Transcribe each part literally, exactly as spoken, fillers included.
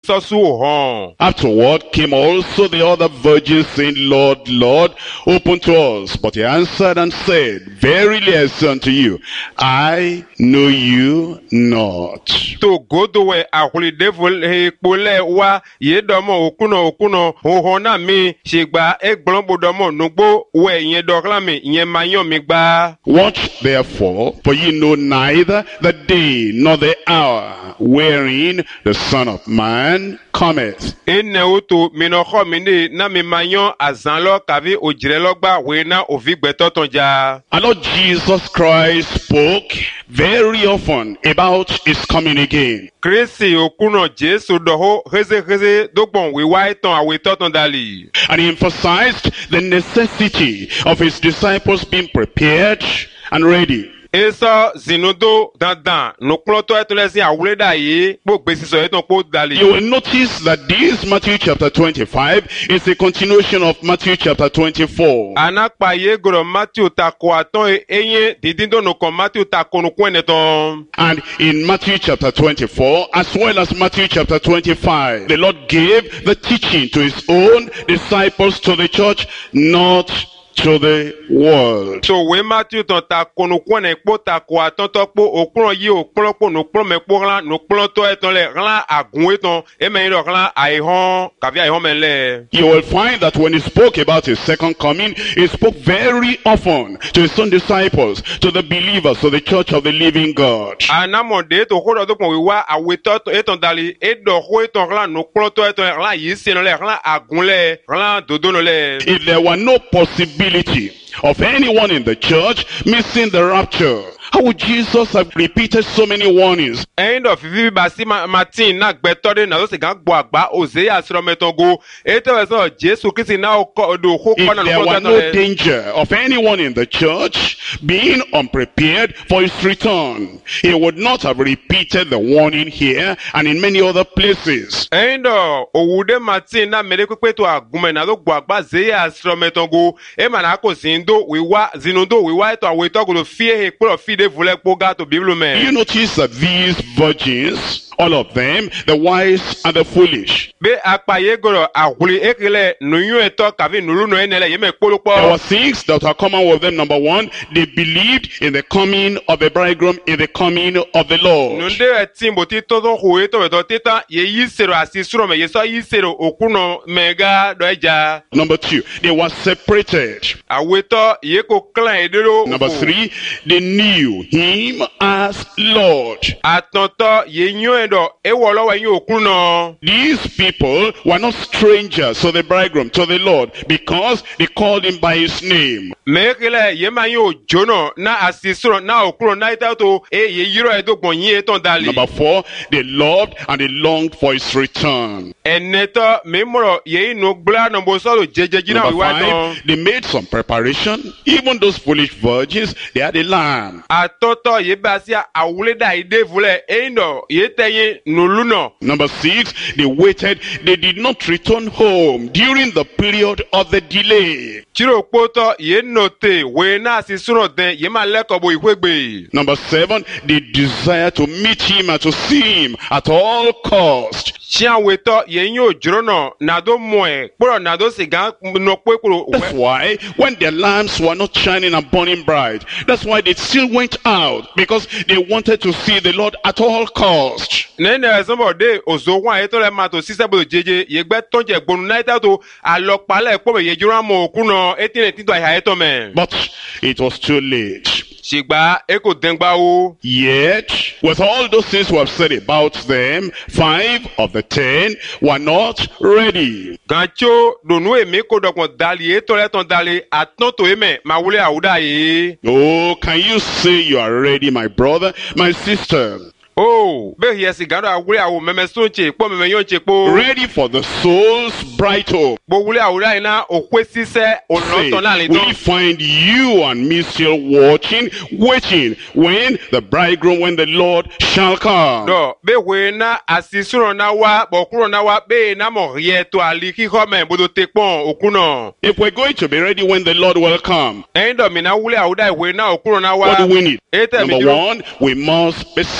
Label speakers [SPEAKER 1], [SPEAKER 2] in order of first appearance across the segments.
[SPEAKER 1] sọ́sù hàn.
[SPEAKER 2] Afterward came also the other virgins, saying, Lord, Lord, open to us. But he answered and said, Verily I say unto you, I know you not.
[SPEAKER 1] To godowe ahuli devil he pole wa ye domo okuno okuno hohona mi shigba egbonbo domo nugbo we yen doklami yen mayon mi gba.
[SPEAKER 2] Watch therefore, for ye know neither the day nor the hour wherein the Son of Man cometh.
[SPEAKER 1] Ene utu minoho mini na mi mayon azanlo kavi ojirelogba we na ovigbeto tonja.
[SPEAKER 2] Our Lord Jesus Christ spoke very often about his coming again.
[SPEAKER 1] Krisi okuno Jesu doho heze heze dogbon we waiton awe toton dali.
[SPEAKER 2] And he emphasized the necessity of his disciples being prepared and ready.
[SPEAKER 1] Eso zinudo dandan nukloto etolesi awuleda yi gbogbe siso eton po dali.
[SPEAKER 2] You will notice that this Matthew chapter twenty-five is a continuation of Matthew chapter twenty-four.
[SPEAKER 1] Anakpa ye goro Matthew tako aton enye didindo nukon Matthew tako nukweneton.
[SPEAKER 2] And in Matthew chapter twenty-four, as well as Matthew chapter twenty-five, the Lord gave the teaching to his own disciples, to the church, not to the world.
[SPEAKER 1] So we Matthew ton ta kono kone po ta ko atonto po okron yi okron po no kron me po ran no kron to eton le ran agun eton e me ro ran aihon kavi aihon men le.
[SPEAKER 2] You will find that when he spoke about his second coming, he spoke very often to his own disciples, to the believers, to the church of the living God.
[SPEAKER 1] Anamonde to ko do pon wi wa aweto eton dali e do ho eton ran no kron to eton ran yi se no le ran agun le ran dodo no le.
[SPEAKER 2] If there were no possibility of anyone in the church missing the rapture, how would Jesus have repeated so many warnings?
[SPEAKER 1] End of vivi basi Martin na gbetode na so se gan gbo agba Hosea sro metongo eto so Jesu Kristi na o do ho
[SPEAKER 2] If
[SPEAKER 1] kona
[SPEAKER 2] there
[SPEAKER 1] no
[SPEAKER 2] were no danger of anyone in the church being unprepared for his return, he would not have repeated the warning here and in many other places.
[SPEAKER 1] End of owude Martin na mere pepe to agume na do gbo agba Hosea sro metongo e mana ko zindo we wa zinundo we wa to awe to go fie he pro fi de vule poga to Bible men.
[SPEAKER 2] You notice that these virgins, all of them, the wise and the foolish,
[SPEAKER 1] Be akpaye goro ahuli ekele nuyu eto kavi nulu no enele yeme
[SPEAKER 2] there
[SPEAKER 1] kpolopo.
[SPEAKER 2] were things that are common with them. Number one, they believed in the coming of the bridegroom, in the coming of the Lord.
[SPEAKER 1] Nunde etimbo ti todo huwe to eto tita ye yisero asisuro me yeso yisero okuno mega do eja.
[SPEAKER 2] Number two, they were separated.
[SPEAKER 1] Aweto yeko klan edero.
[SPEAKER 2] Number three, they knew him as Lord.
[SPEAKER 1] Atonto ye nyo edo ewo lowo yin okuno.
[SPEAKER 2] These people were not strangers to the bridegroom, to the Lord, because they called him by his name.
[SPEAKER 1] Mekele ye ma yo jono na asisuro na okuno na itato e ye yiro edo gbon yin eton dali.
[SPEAKER 2] Number four, they loved and they longed for his return.
[SPEAKER 1] Eneto memoro ye inu gbla no bo so jeje jina
[SPEAKER 2] Number
[SPEAKER 1] wi wa don.
[SPEAKER 2] five, they made some preparation. Even those foolish virgins, they had a lamb.
[SPEAKER 1] Atoto ye basia awuleda ide vule endo ye teye nuluno.
[SPEAKER 2] Number six, they waited. They did not return home during the period of the delay.
[SPEAKER 1] Chiro poto ye note we na asisuro den ye ma leko bo ikwegbe.
[SPEAKER 2] Number seven, they desire to meet him and to see him at all cost.
[SPEAKER 1] Chian weto ye nyo drono na do moe poro na do sigan no pekuro.
[SPEAKER 2] That's why when their lamps were not shining and burning bright, that's why they still went out, because they wanted to see the Lord at all cost.
[SPEAKER 1] Nene ezombo de ozo wan eto le mato sisebo jeje ye gbe tonje gbonu na itato alopale po ye jura mo okuno etine tito ha eto men.
[SPEAKER 2] But it was too late.
[SPEAKER 1] Shigba eko dengba o.
[SPEAKER 2] Yet, with all those things we have said about them, five of the ten were not ready.
[SPEAKER 1] Gancho donu emi ko dokon dali eto le ton dali atonto eme mawule awuda ye.
[SPEAKER 2] Oh, can you say you are ready, my brother, my sister?
[SPEAKER 1] Oh, be yesi gando awule awu meme sunche po meme yonche po.
[SPEAKER 2] Ready for the soul's bright hope.
[SPEAKER 1] Bo wule awuda ina okwe sise
[SPEAKER 2] Say,
[SPEAKER 1] onoton na le
[SPEAKER 2] will
[SPEAKER 1] ton.
[SPEAKER 2] we find you and me still watching, waiting, when the bridegroom, when the Lord shall come?
[SPEAKER 1] Do be we na asisuro na wa bokuro na wa be na mo rieto ali ki home bodo tekpon okuno.
[SPEAKER 2] If we're going to be ready when the Lord will come,
[SPEAKER 1] Endo mi na wule awuda we na okuno na wa.
[SPEAKER 2] what do we need?
[SPEAKER 1] Ete mi
[SPEAKER 2] Number
[SPEAKER 1] juro.
[SPEAKER 2] one, we must be saved.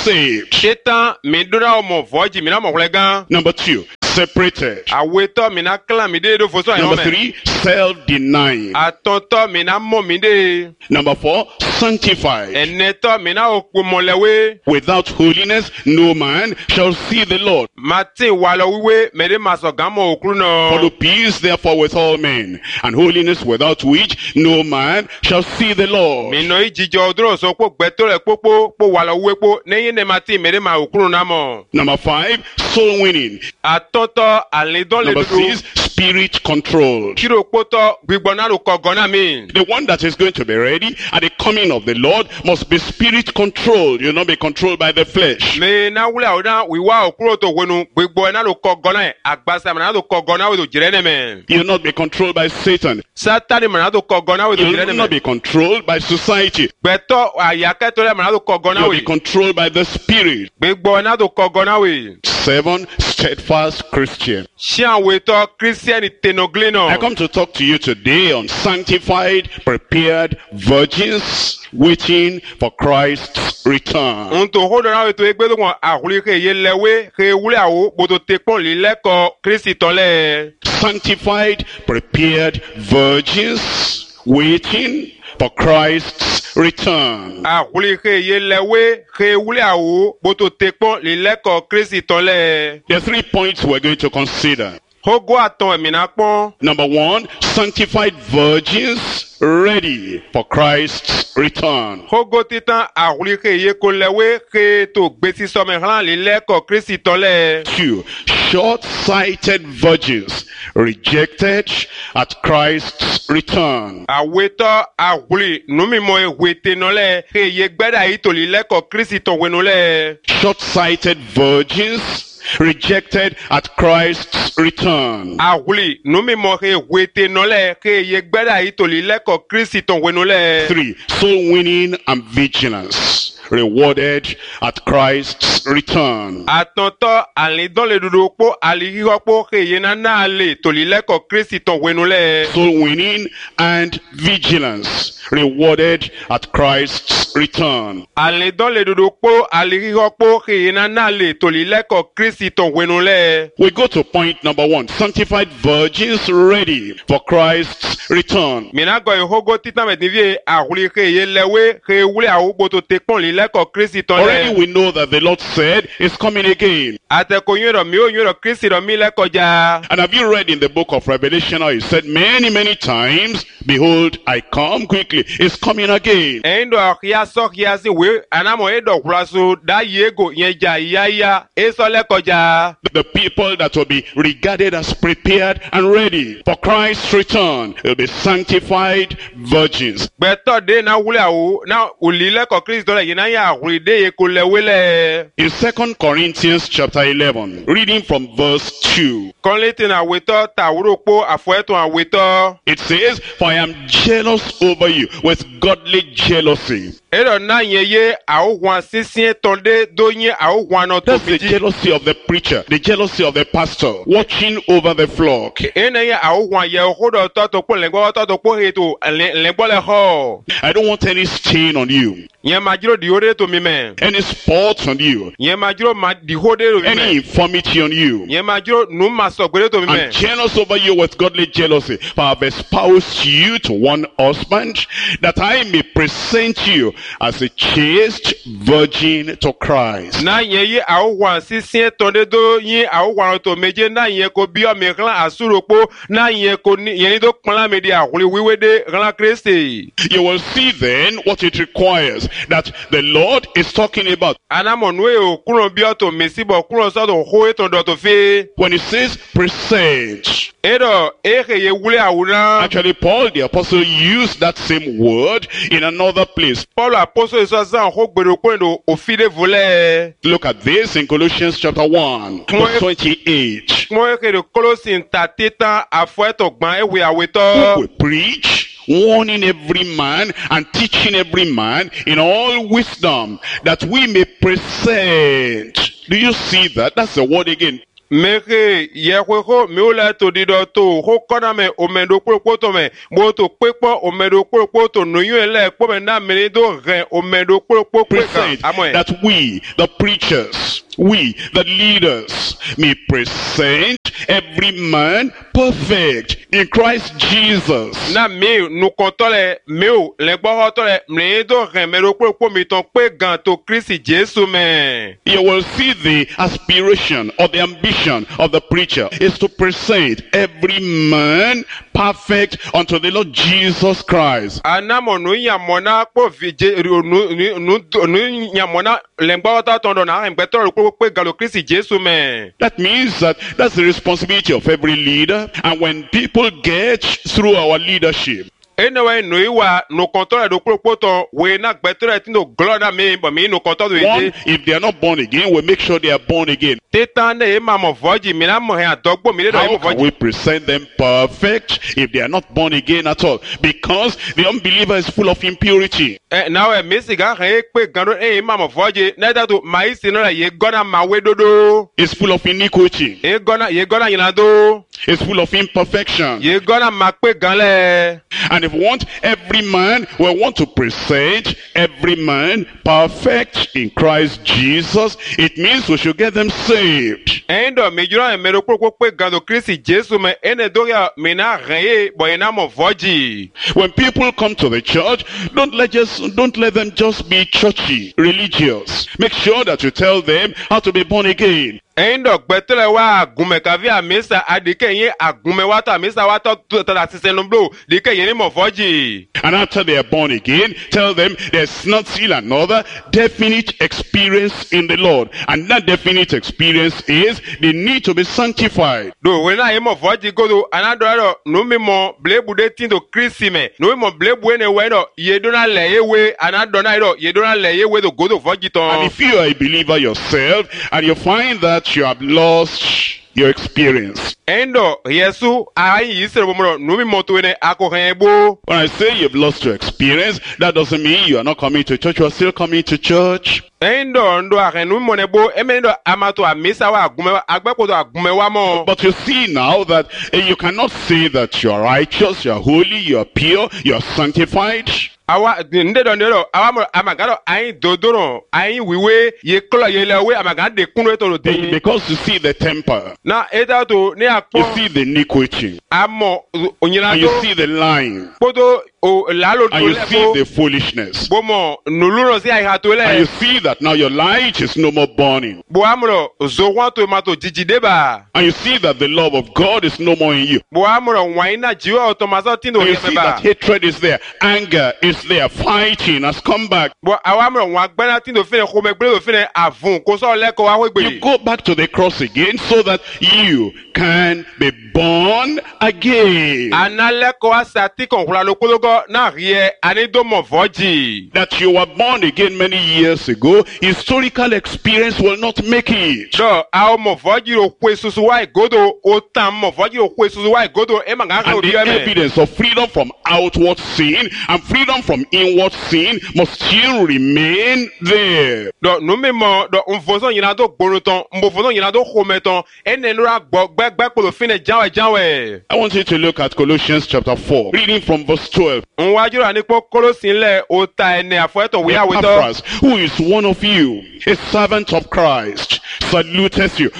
[SPEAKER 2] Egypt.
[SPEAKER 1] Satan mi dona omo voji mi na mo gan.
[SPEAKER 2] Number two, separated.
[SPEAKER 1] Aweto mi na clan mi de do foso ayo
[SPEAKER 2] Number
[SPEAKER 1] me.
[SPEAKER 2] three, self-denying.
[SPEAKER 1] Atonto mi na mo mi de.
[SPEAKER 2] Number four, sanctified.
[SPEAKER 1] Eneto mi na opo molewe.
[SPEAKER 2] Without holiness, no man shall see the Lord.
[SPEAKER 1] Martin walo wiwe me de maso gamo okru
[SPEAKER 2] Follow
[SPEAKER 1] no.
[SPEAKER 2] peace therefore with all men, and holiness without which no man shall see the Lord.
[SPEAKER 1] Mi no ijijo odro so po gbeto re popo po walo wiwe po neyin ne Martin me de ma okru na mo.
[SPEAKER 2] Number five, soul winning.
[SPEAKER 1] Atonto alidon le
[SPEAKER 2] Number
[SPEAKER 1] dudu.
[SPEAKER 2] six, spirit controlled.
[SPEAKER 1] Kiro poto gbigbona ru kogona mi.
[SPEAKER 2] The one that is going to be ready at the coming of the Lord must be spirit controlled. You'll not be controlled by the flesh.
[SPEAKER 1] Me na wule awda wiwa okuro to wenu gbigbo na ru kogona agbasa na ru kogona we do jirene me.
[SPEAKER 2] You'll not be controlled by Satan.
[SPEAKER 1] Satani na ru kogona we do jirene
[SPEAKER 2] You'll not
[SPEAKER 1] me.
[SPEAKER 2] be controlled by society.
[SPEAKER 1] Gbeto ayake to le na ru kogona
[SPEAKER 2] You'll
[SPEAKER 1] we.
[SPEAKER 2] be controlled by the spirit.
[SPEAKER 1] Gbigbo na ru kogona we.
[SPEAKER 2] Seven, steadfast Christian.
[SPEAKER 1] Shi anwe to Christian tenogle no.
[SPEAKER 2] I come to talk to you today on sanctified, prepared virgins waiting for Christ's return.
[SPEAKER 1] Unto hodo na we to egbe do won ahuli ke ye lewe ke wule awo bodo te pon li leko Kristi ton le.
[SPEAKER 2] Sanctified, prepared virgins waiting for Christ's return.
[SPEAKER 1] Ahuli ke ye lewe ke wule awo bodo te pon li leko Kristi ton le.
[SPEAKER 2] There are three points we're going to consider.
[SPEAKER 1] Hogo aton emi na pon.
[SPEAKER 2] Number one, sanctified virgins ready for Christ's return.
[SPEAKER 1] Hogo titan ahuli ke ye ko lewe ke to gbesi so me hlan li leko Kristi ton le.
[SPEAKER 2] Two, short-sighted virgins rejected at Christ's return.
[SPEAKER 1] Aweto ahuli numi mo ehwete no le ke ye gbeda yi to li leko Kristi ton wenu le.
[SPEAKER 2] Short-sighted virgins rejected at Christ's return.
[SPEAKER 1] Ahuli numi mo ehwete no le ke ye gbeda yi to li leko Kristi ton wenu le.
[SPEAKER 2] Three, soul winning and vigilance rewarded at Christ's return.
[SPEAKER 1] Atonto alidon le dudu po alihiho po ke ye na na le to li leko Kristi ton wenu le.
[SPEAKER 2] Soul winning and vigilance rewarded at Christ's return.
[SPEAKER 1] Alidon le dudu po alihiho po ke ye na na le to li leko Kristi ton wenu le.
[SPEAKER 2] We go to point number one, sanctified virgins ready for Christ's return.
[SPEAKER 1] Mina go hogo titan medivie ahuli ke ye lewe ke wule awu boto te pon li leko Kristi ton
[SPEAKER 2] Already
[SPEAKER 1] le.
[SPEAKER 2] we know that the Lord said is coming again.
[SPEAKER 1] Ateko yoro mi o yoro Kristi do mi leko ja.
[SPEAKER 2] And have you read in the book of Revelation how he said many, many times, behold, I come quickly. It's coming again.
[SPEAKER 1] Endo ya so ya si we anamo edo kulasu da yego yen ja ya ya eso leko ja.
[SPEAKER 2] The people that will be regarded as prepared and ready for Christ's return will be sanctified virgins.
[SPEAKER 1] Beto de na wule awu na uli leko Kristi do le yin na ya ahuli de ye ko lewe le.
[SPEAKER 2] In Second Corinthians chapter eleven, reading from verse two,
[SPEAKER 1] Konleti na weto ta wuro po afueto an weto.
[SPEAKER 2] it says, for I am jealous over you with godly jealousy.
[SPEAKER 1] Edo na yen ye awu wan sisien tonde do yin awu wan no to
[SPEAKER 2] That's the
[SPEAKER 1] biji.
[SPEAKER 2] jealousy of the preacher, the jealousy of the pastor, watching over the flock.
[SPEAKER 1] Ene ye awu wan ye hodo to to po lengbo to to po heto lengbo le ho.
[SPEAKER 2] I don't want any stain on you,
[SPEAKER 1] Yen majiro di hode to mi men.
[SPEAKER 2] any spot on you,
[SPEAKER 1] Yen majiro ma di hode to mi
[SPEAKER 2] any
[SPEAKER 1] men.
[SPEAKER 2] infirmity on you.
[SPEAKER 1] Yen majiro nu ma so gbere to mi
[SPEAKER 2] I'm
[SPEAKER 1] men.
[SPEAKER 2] jealous over you with godly jealousy, for I have espoused you to one husband, that I may present you as a chaste virgin to Christ.
[SPEAKER 1] Na yen ye awu wan sisien tonde do yin awu wan to meje na yen ko bi o mi klan asuro po na yen ko ni yen do klan me di ahuli wiwe de klan Kristi.
[SPEAKER 2] You will see then what it requires, that the Lord is talking about.
[SPEAKER 1] Anamo nu e o kuron bi o to mesibo kuron so to ho eton do to fe.
[SPEAKER 2] When he says present,
[SPEAKER 1] Edo eke ye wule awuna.
[SPEAKER 2] actually Paul the apostle used that same word in another place.
[SPEAKER 1] Paul apostle so zan ho gbero kwendo ofide vole.
[SPEAKER 2] Look at this in Colossians chapter one, verse twenty-eight.
[SPEAKER 1] Mo eke de Colossians tateta afueto gban ewe
[SPEAKER 2] We
[SPEAKER 1] aweto.
[SPEAKER 2] preach, warning every man and teaching every man in all wisdom, that we may present. Do you see that? That's the word again.
[SPEAKER 1] meke yekho mi ole to dido to ho kona me omedo kpokpo to me bo to pepo omedo kpokpo to no yele kpo me na me do re omedo kpokpo
[SPEAKER 2] Present that we, the preachers, we, the leaders, may present every man perfect in Christ Jesus.
[SPEAKER 1] Na mi nu kontole mi o le gbo tole me do re me do kpokpo mi ton pe gan to Christ Jesus me.
[SPEAKER 2] You will see the aspiration or the ambition of the preacher is to present every man perfect unto the Lord Jesus Christ.
[SPEAKER 1] Anamo nu yamona po vije nu nu nu yamona le gbo ta ton do na en beto kpokpo pe gan to Christ Jesus me.
[SPEAKER 2] That means that that's the responsibility of every leader, and when people get through our leadership,
[SPEAKER 1] anyway, no iwa no control do kpokpo we na better tin do glory me but me no control do
[SPEAKER 2] one, if they are not born again, we make sure they are born again.
[SPEAKER 1] Tetan e ma mo voji mi na mo he adogbo mi le do mo
[SPEAKER 2] How can
[SPEAKER 1] voji.
[SPEAKER 2] we present them perfect if they are not born again at all? Because the unbeliever is full of impurity.
[SPEAKER 1] Eh now e mi siga he pe gan do e ma mo voji na da to mai si no ye gona ma we dodo.
[SPEAKER 2] It's full of iniquity.
[SPEAKER 1] E gona ye gona yina do.
[SPEAKER 2] It's full of imperfection.
[SPEAKER 1] Ye gona ma pe gan le.
[SPEAKER 2] And if we want every man, we want to present every man perfect in Christ Jesus, it means we should get them saved.
[SPEAKER 1] Endo mi jura e me do kpokpo pe gan do Christ Jesus me ene do ya me na re bo ina mo voji.
[SPEAKER 2] When people come to the church, don't let just don't let them just be churchy, religious. Make sure that you tell them how to be born again.
[SPEAKER 1] Endo gbetele wa agume kavi amisa adike yin agume wa ta amisa wa to to la sise numblo dike yin ni mo voji.
[SPEAKER 2] And after they are born again, tell them there's not still another definite experience in the Lord. And that definite experience is they need to be sanctified.
[SPEAKER 1] Do we na yin mo voji go do anado ro no mi mo blebu de tin do Christ me no mi mo blebu ene we do ye do na le ye we anado na ro ye do na le ye we do go do voji ton.
[SPEAKER 2] And if you are a believer yourself and you find that you have lost your experience.
[SPEAKER 1] Endo Yesu ayi isere bomo no mi mo to ene akohan ebo.
[SPEAKER 2] When I say you've lost your experience, that doesn't mean you are not coming to church. You are still coming to church.
[SPEAKER 1] Endo ndo ahenu mo nebo emendo amato amisa wa agume agbepo do agume wa mo.
[SPEAKER 2] But you see now that uh, you cannot say that you are righteous, you are holy, you are pure, you are sanctified.
[SPEAKER 1] Awa nde do ndero awa mo amagado ayin dodoro ayin wiwe ye klo ye lewe amagado de kunu eto do de.
[SPEAKER 2] Because you see the temper.
[SPEAKER 1] Na eta to ne akpo.
[SPEAKER 2] You see the iniquity.
[SPEAKER 1] Amo onyina
[SPEAKER 2] And
[SPEAKER 1] do.
[SPEAKER 2] you see the lying.
[SPEAKER 1] Podo o lalo
[SPEAKER 2] And
[SPEAKER 1] to
[SPEAKER 2] you
[SPEAKER 1] le
[SPEAKER 2] see the foolishness.
[SPEAKER 1] bomo nuluno si ayi to
[SPEAKER 2] And you
[SPEAKER 1] le.
[SPEAKER 2] see that now your light is no more burning.
[SPEAKER 1] Bo amro zo wan to mato jijideba.
[SPEAKER 2] And you see that the love of God is no more in you.
[SPEAKER 1] Bo amro waina jiwa automazo tindo
[SPEAKER 2] And you see that
[SPEAKER 1] yemeba.
[SPEAKER 2] hatred is there. Anger is there. Fighting has come back.
[SPEAKER 1] Bo awamro wan gbana tindo fine ko me gbe do fine avun ko so le ko wa we
[SPEAKER 2] You
[SPEAKER 1] gbe.
[SPEAKER 2] go back to the cross again so that you can be born again.
[SPEAKER 1] Anale ko asati kon kula lokologo na rie ani do mo voji.
[SPEAKER 2] That you were born again many years ago, historical experience will not make it.
[SPEAKER 1] Do awo mo voji ro kwe susu wa igodo o tan mo voji ro kwe susu wa igodo e ma nga
[SPEAKER 2] And
[SPEAKER 1] ro
[SPEAKER 2] the
[SPEAKER 1] bi eme.
[SPEAKER 2] evidence of freedom from outward sin and freedom from inward sin must still remain there.
[SPEAKER 1] Do no me mo do unfoso yina do gboro ton mbo foso yina do khome ton ene lura gbo gbegbe polo fine jawe jawe.
[SPEAKER 2] I want you to look at Colossians chapter four, reading from verse twelve.
[SPEAKER 1] Nwaju ra ni po Kolosin le o ta ene afeto wi awe to.
[SPEAKER 2] Epaphras, who is one of you, a servant of Christ, saluteth you,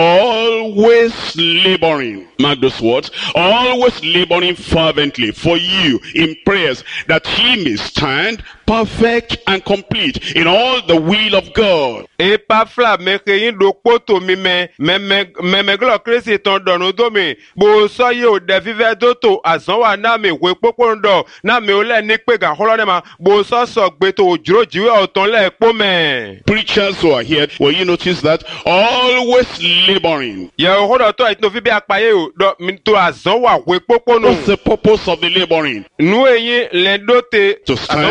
[SPEAKER 2] always laboring. Mark those words. Always laboring fervently for you in prayers, that he may stand perfect and complete in all the will of God.
[SPEAKER 1] Epafla meke yin do poto mi me me me me me glo Kristi ton donu do mi bo so ye o de vive do to azan wa na mi we popo ndo na mi o le ni pe gan holo ne ma bo so so gbe to ojuro jiwe oton le po me.
[SPEAKER 2] Preachers who are here, will you notice that? Always laboring.
[SPEAKER 1] Ye o hodo to it no fi bi apaye o do mi to azan wa we popo no.
[SPEAKER 2] What's the purpose of the laboring?
[SPEAKER 1] Nu eyin le do te
[SPEAKER 2] To
[SPEAKER 1] azan wa ton
[SPEAKER 2] stand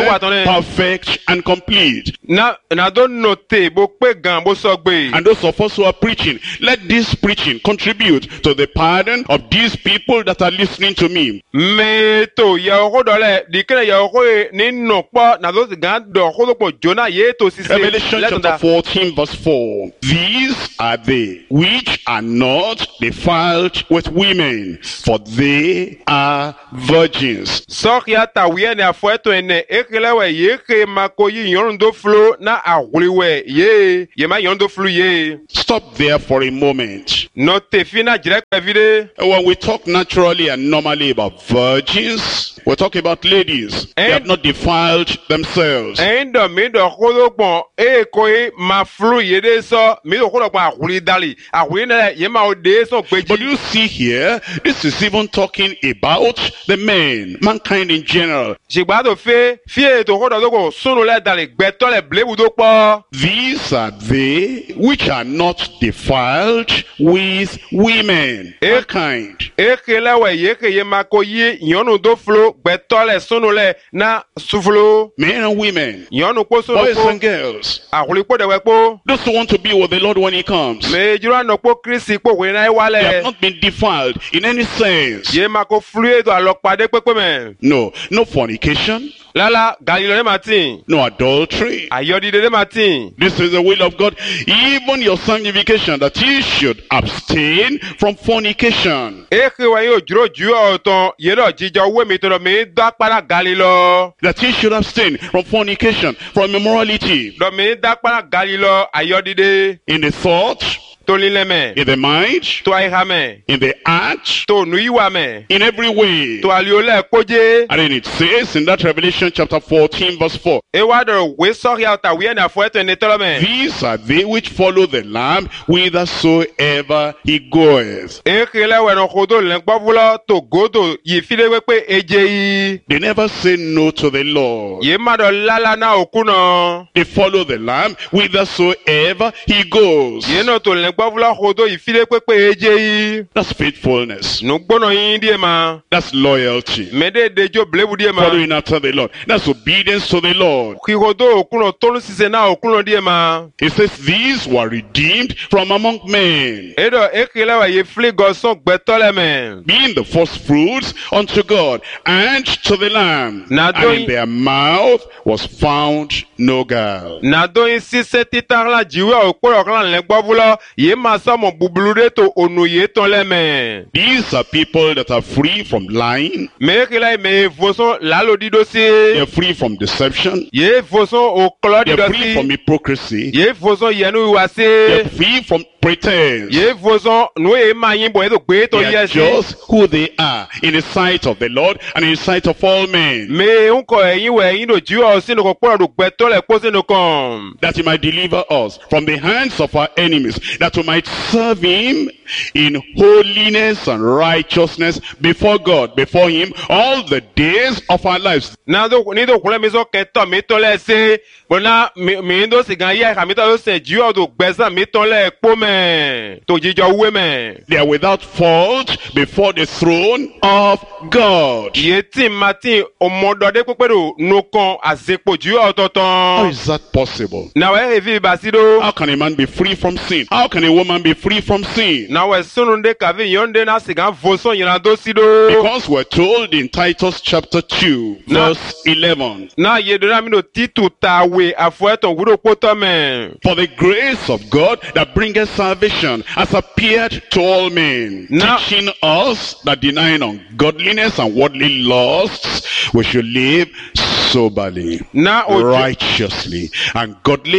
[SPEAKER 2] perfect and complete.
[SPEAKER 1] Na na do note bo pe gan bo so gbe.
[SPEAKER 2] And those of us who are preaching, let this preaching contribute to the pardon of these people that are listening to me.
[SPEAKER 1] Me to ye o dole di kele ye o ni no po na do gan do ko po Jonah ye to si se.
[SPEAKER 2] Revelation chapter fourteen verse four. These are they which are not defiled with women, for they are virgins.
[SPEAKER 1] So ya ta wi ene afoeto ene ekelewe ye ke makoyi yondo flo na awliwe ye ye ma yondo flu ye.
[SPEAKER 2] Stop there for a moment.
[SPEAKER 1] No te fina direct vide.
[SPEAKER 2] When we talk naturally and normally about virgins, we talk about ladies. They have not defiled themselves.
[SPEAKER 1] Endo mi do kodopon e ko ma flu ye de so mi do kodopon awli dali awli na ye ma o de so gbeji.
[SPEAKER 2] But you see here, this is even talking about the men, mankind in general.
[SPEAKER 1] Jigbado fe fie to kodo do ko sunu le dali gbeto le blewu do po.
[SPEAKER 2] These are they which are not defiled with women. Mankind.
[SPEAKER 1] Ekelewe ye ke ye makoyi yonu do flo gbeto le sunu le na suflo.
[SPEAKER 2] Men and women.
[SPEAKER 1] Yonu ko sunu
[SPEAKER 2] Boys
[SPEAKER 1] ko.
[SPEAKER 2] and girls.
[SPEAKER 1] Awli po de we po.
[SPEAKER 2] Those who want to be with the Lord when He comes.
[SPEAKER 1] Me jura no po Kristi po we na wale.
[SPEAKER 2] They have not been defiled in any sense.
[SPEAKER 1] Ye mako flu do alok pade pepe me.
[SPEAKER 2] No, no fornication.
[SPEAKER 1] Lala Galileo Martin.
[SPEAKER 2] No adultery.
[SPEAKER 1] Ayodi de Martin.
[SPEAKER 2] This is the will of God. Even your sanctification, that you should abstain from fornication.
[SPEAKER 1] Eke wa yo juro ju oton ye do jijo we mi to mi da para Galileo.
[SPEAKER 2] That you should abstain from fornication, from immorality.
[SPEAKER 1] Do mi da para Galileo ayodi de.
[SPEAKER 2] In the thought,
[SPEAKER 1] To lileme.
[SPEAKER 2] in the mind,
[SPEAKER 1] To aihame.
[SPEAKER 2] in the act,
[SPEAKER 1] To nuiwa me.
[SPEAKER 2] in every way.
[SPEAKER 1] To aliole koje.
[SPEAKER 2] And then it says in that Revelation chapter fourteen verse four,
[SPEAKER 1] E wa do we so ya ta we na fo eto ni tolo me.
[SPEAKER 2] these are they which follow the Lamb whithersoever he goeth.
[SPEAKER 1] Eke le we no kodo le gbo vulo to godo yi file we pe eje.
[SPEAKER 2] They never say no to the Lord.
[SPEAKER 1] Ye ma do lala na okuno.
[SPEAKER 2] They follow the Lamb whithersoever he goes.
[SPEAKER 1] Ye no to le gbo vulo kodo yi file pe pe eje.
[SPEAKER 2] That's faithfulness.
[SPEAKER 1] No gbono yin die ma.
[SPEAKER 2] That's loyalty.
[SPEAKER 1] Mede dejo blebu die ma.
[SPEAKER 2] Following after the Lord. That's obedience to the Lord.
[SPEAKER 1] Kigodo okuno tonu sise na okuno die ma.
[SPEAKER 2] It says these were redeemed from among men,
[SPEAKER 1] Edo ekele wa ye fli goson gbetole me.
[SPEAKER 2] being the first fruits unto God and to the Lamb.
[SPEAKER 1] Now
[SPEAKER 2] And
[SPEAKER 1] don't-
[SPEAKER 2] in their mouth was found no guile.
[SPEAKER 1] Na do yin sise titan la jiwe okporo kan le gbo vulo ye ma so mo bubulude to onu ye ton le me.
[SPEAKER 2] These are people that are free from lying.
[SPEAKER 1] Me ekele me voson lalo dido
[SPEAKER 2] They're
[SPEAKER 1] si.
[SPEAKER 2] free from deception.
[SPEAKER 1] Ye voson oklo
[SPEAKER 2] They're
[SPEAKER 1] dido
[SPEAKER 2] free from
[SPEAKER 1] si.
[SPEAKER 2] hypocrisy.
[SPEAKER 1] Ye voson yenu wa
[SPEAKER 2] They're
[SPEAKER 1] si.
[SPEAKER 2] free from pretense.
[SPEAKER 1] Ye voson no e ma yin bo e to gbe to
[SPEAKER 2] They are
[SPEAKER 1] ye si.
[SPEAKER 2] just who they are in the sight of the Lord and in the sight of all men.
[SPEAKER 1] Me unko eyin we eyin do jiwo sinu ko poro do gbetole ko sinu kan.
[SPEAKER 2] That he might deliver us from the hands of our enemies, that we might serve him in holiness and righteousness before God, before him, all the days of our lives.
[SPEAKER 1] Na do ni do kule mi so keto mi to le se bona mi mi ndo si gan ye ka mi to lo se jiwo do gbesa mi to le po me to jijo we me.
[SPEAKER 2] They are without fault before the throne of God.
[SPEAKER 1] Ye tin Martin omodode pepedo no kan asepo jiwo
[SPEAKER 2] How
[SPEAKER 1] ototon.
[SPEAKER 2] is that possible?
[SPEAKER 1] Na we revi basido.
[SPEAKER 2] How can a man be free from sin? How can a woman be free from sin?
[SPEAKER 1] Na we sununde kavi yonde na sigan voson yana do sido.
[SPEAKER 2] Because we're told in Titus chapter two,
[SPEAKER 1] Now-
[SPEAKER 2] verse eleven,
[SPEAKER 1] Na ye do na mi no titu tawe afueton wuro poto me.
[SPEAKER 2] for the grace of God that bringeth salvation has appeared to all men,
[SPEAKER 1] Now-
[SPEAKER 2] teaching us that denying ungodliness and worldly lusts, we should live soberly,
[SPEAKER 1] Na ojo.
[SPEAKER 2] righteously, and godly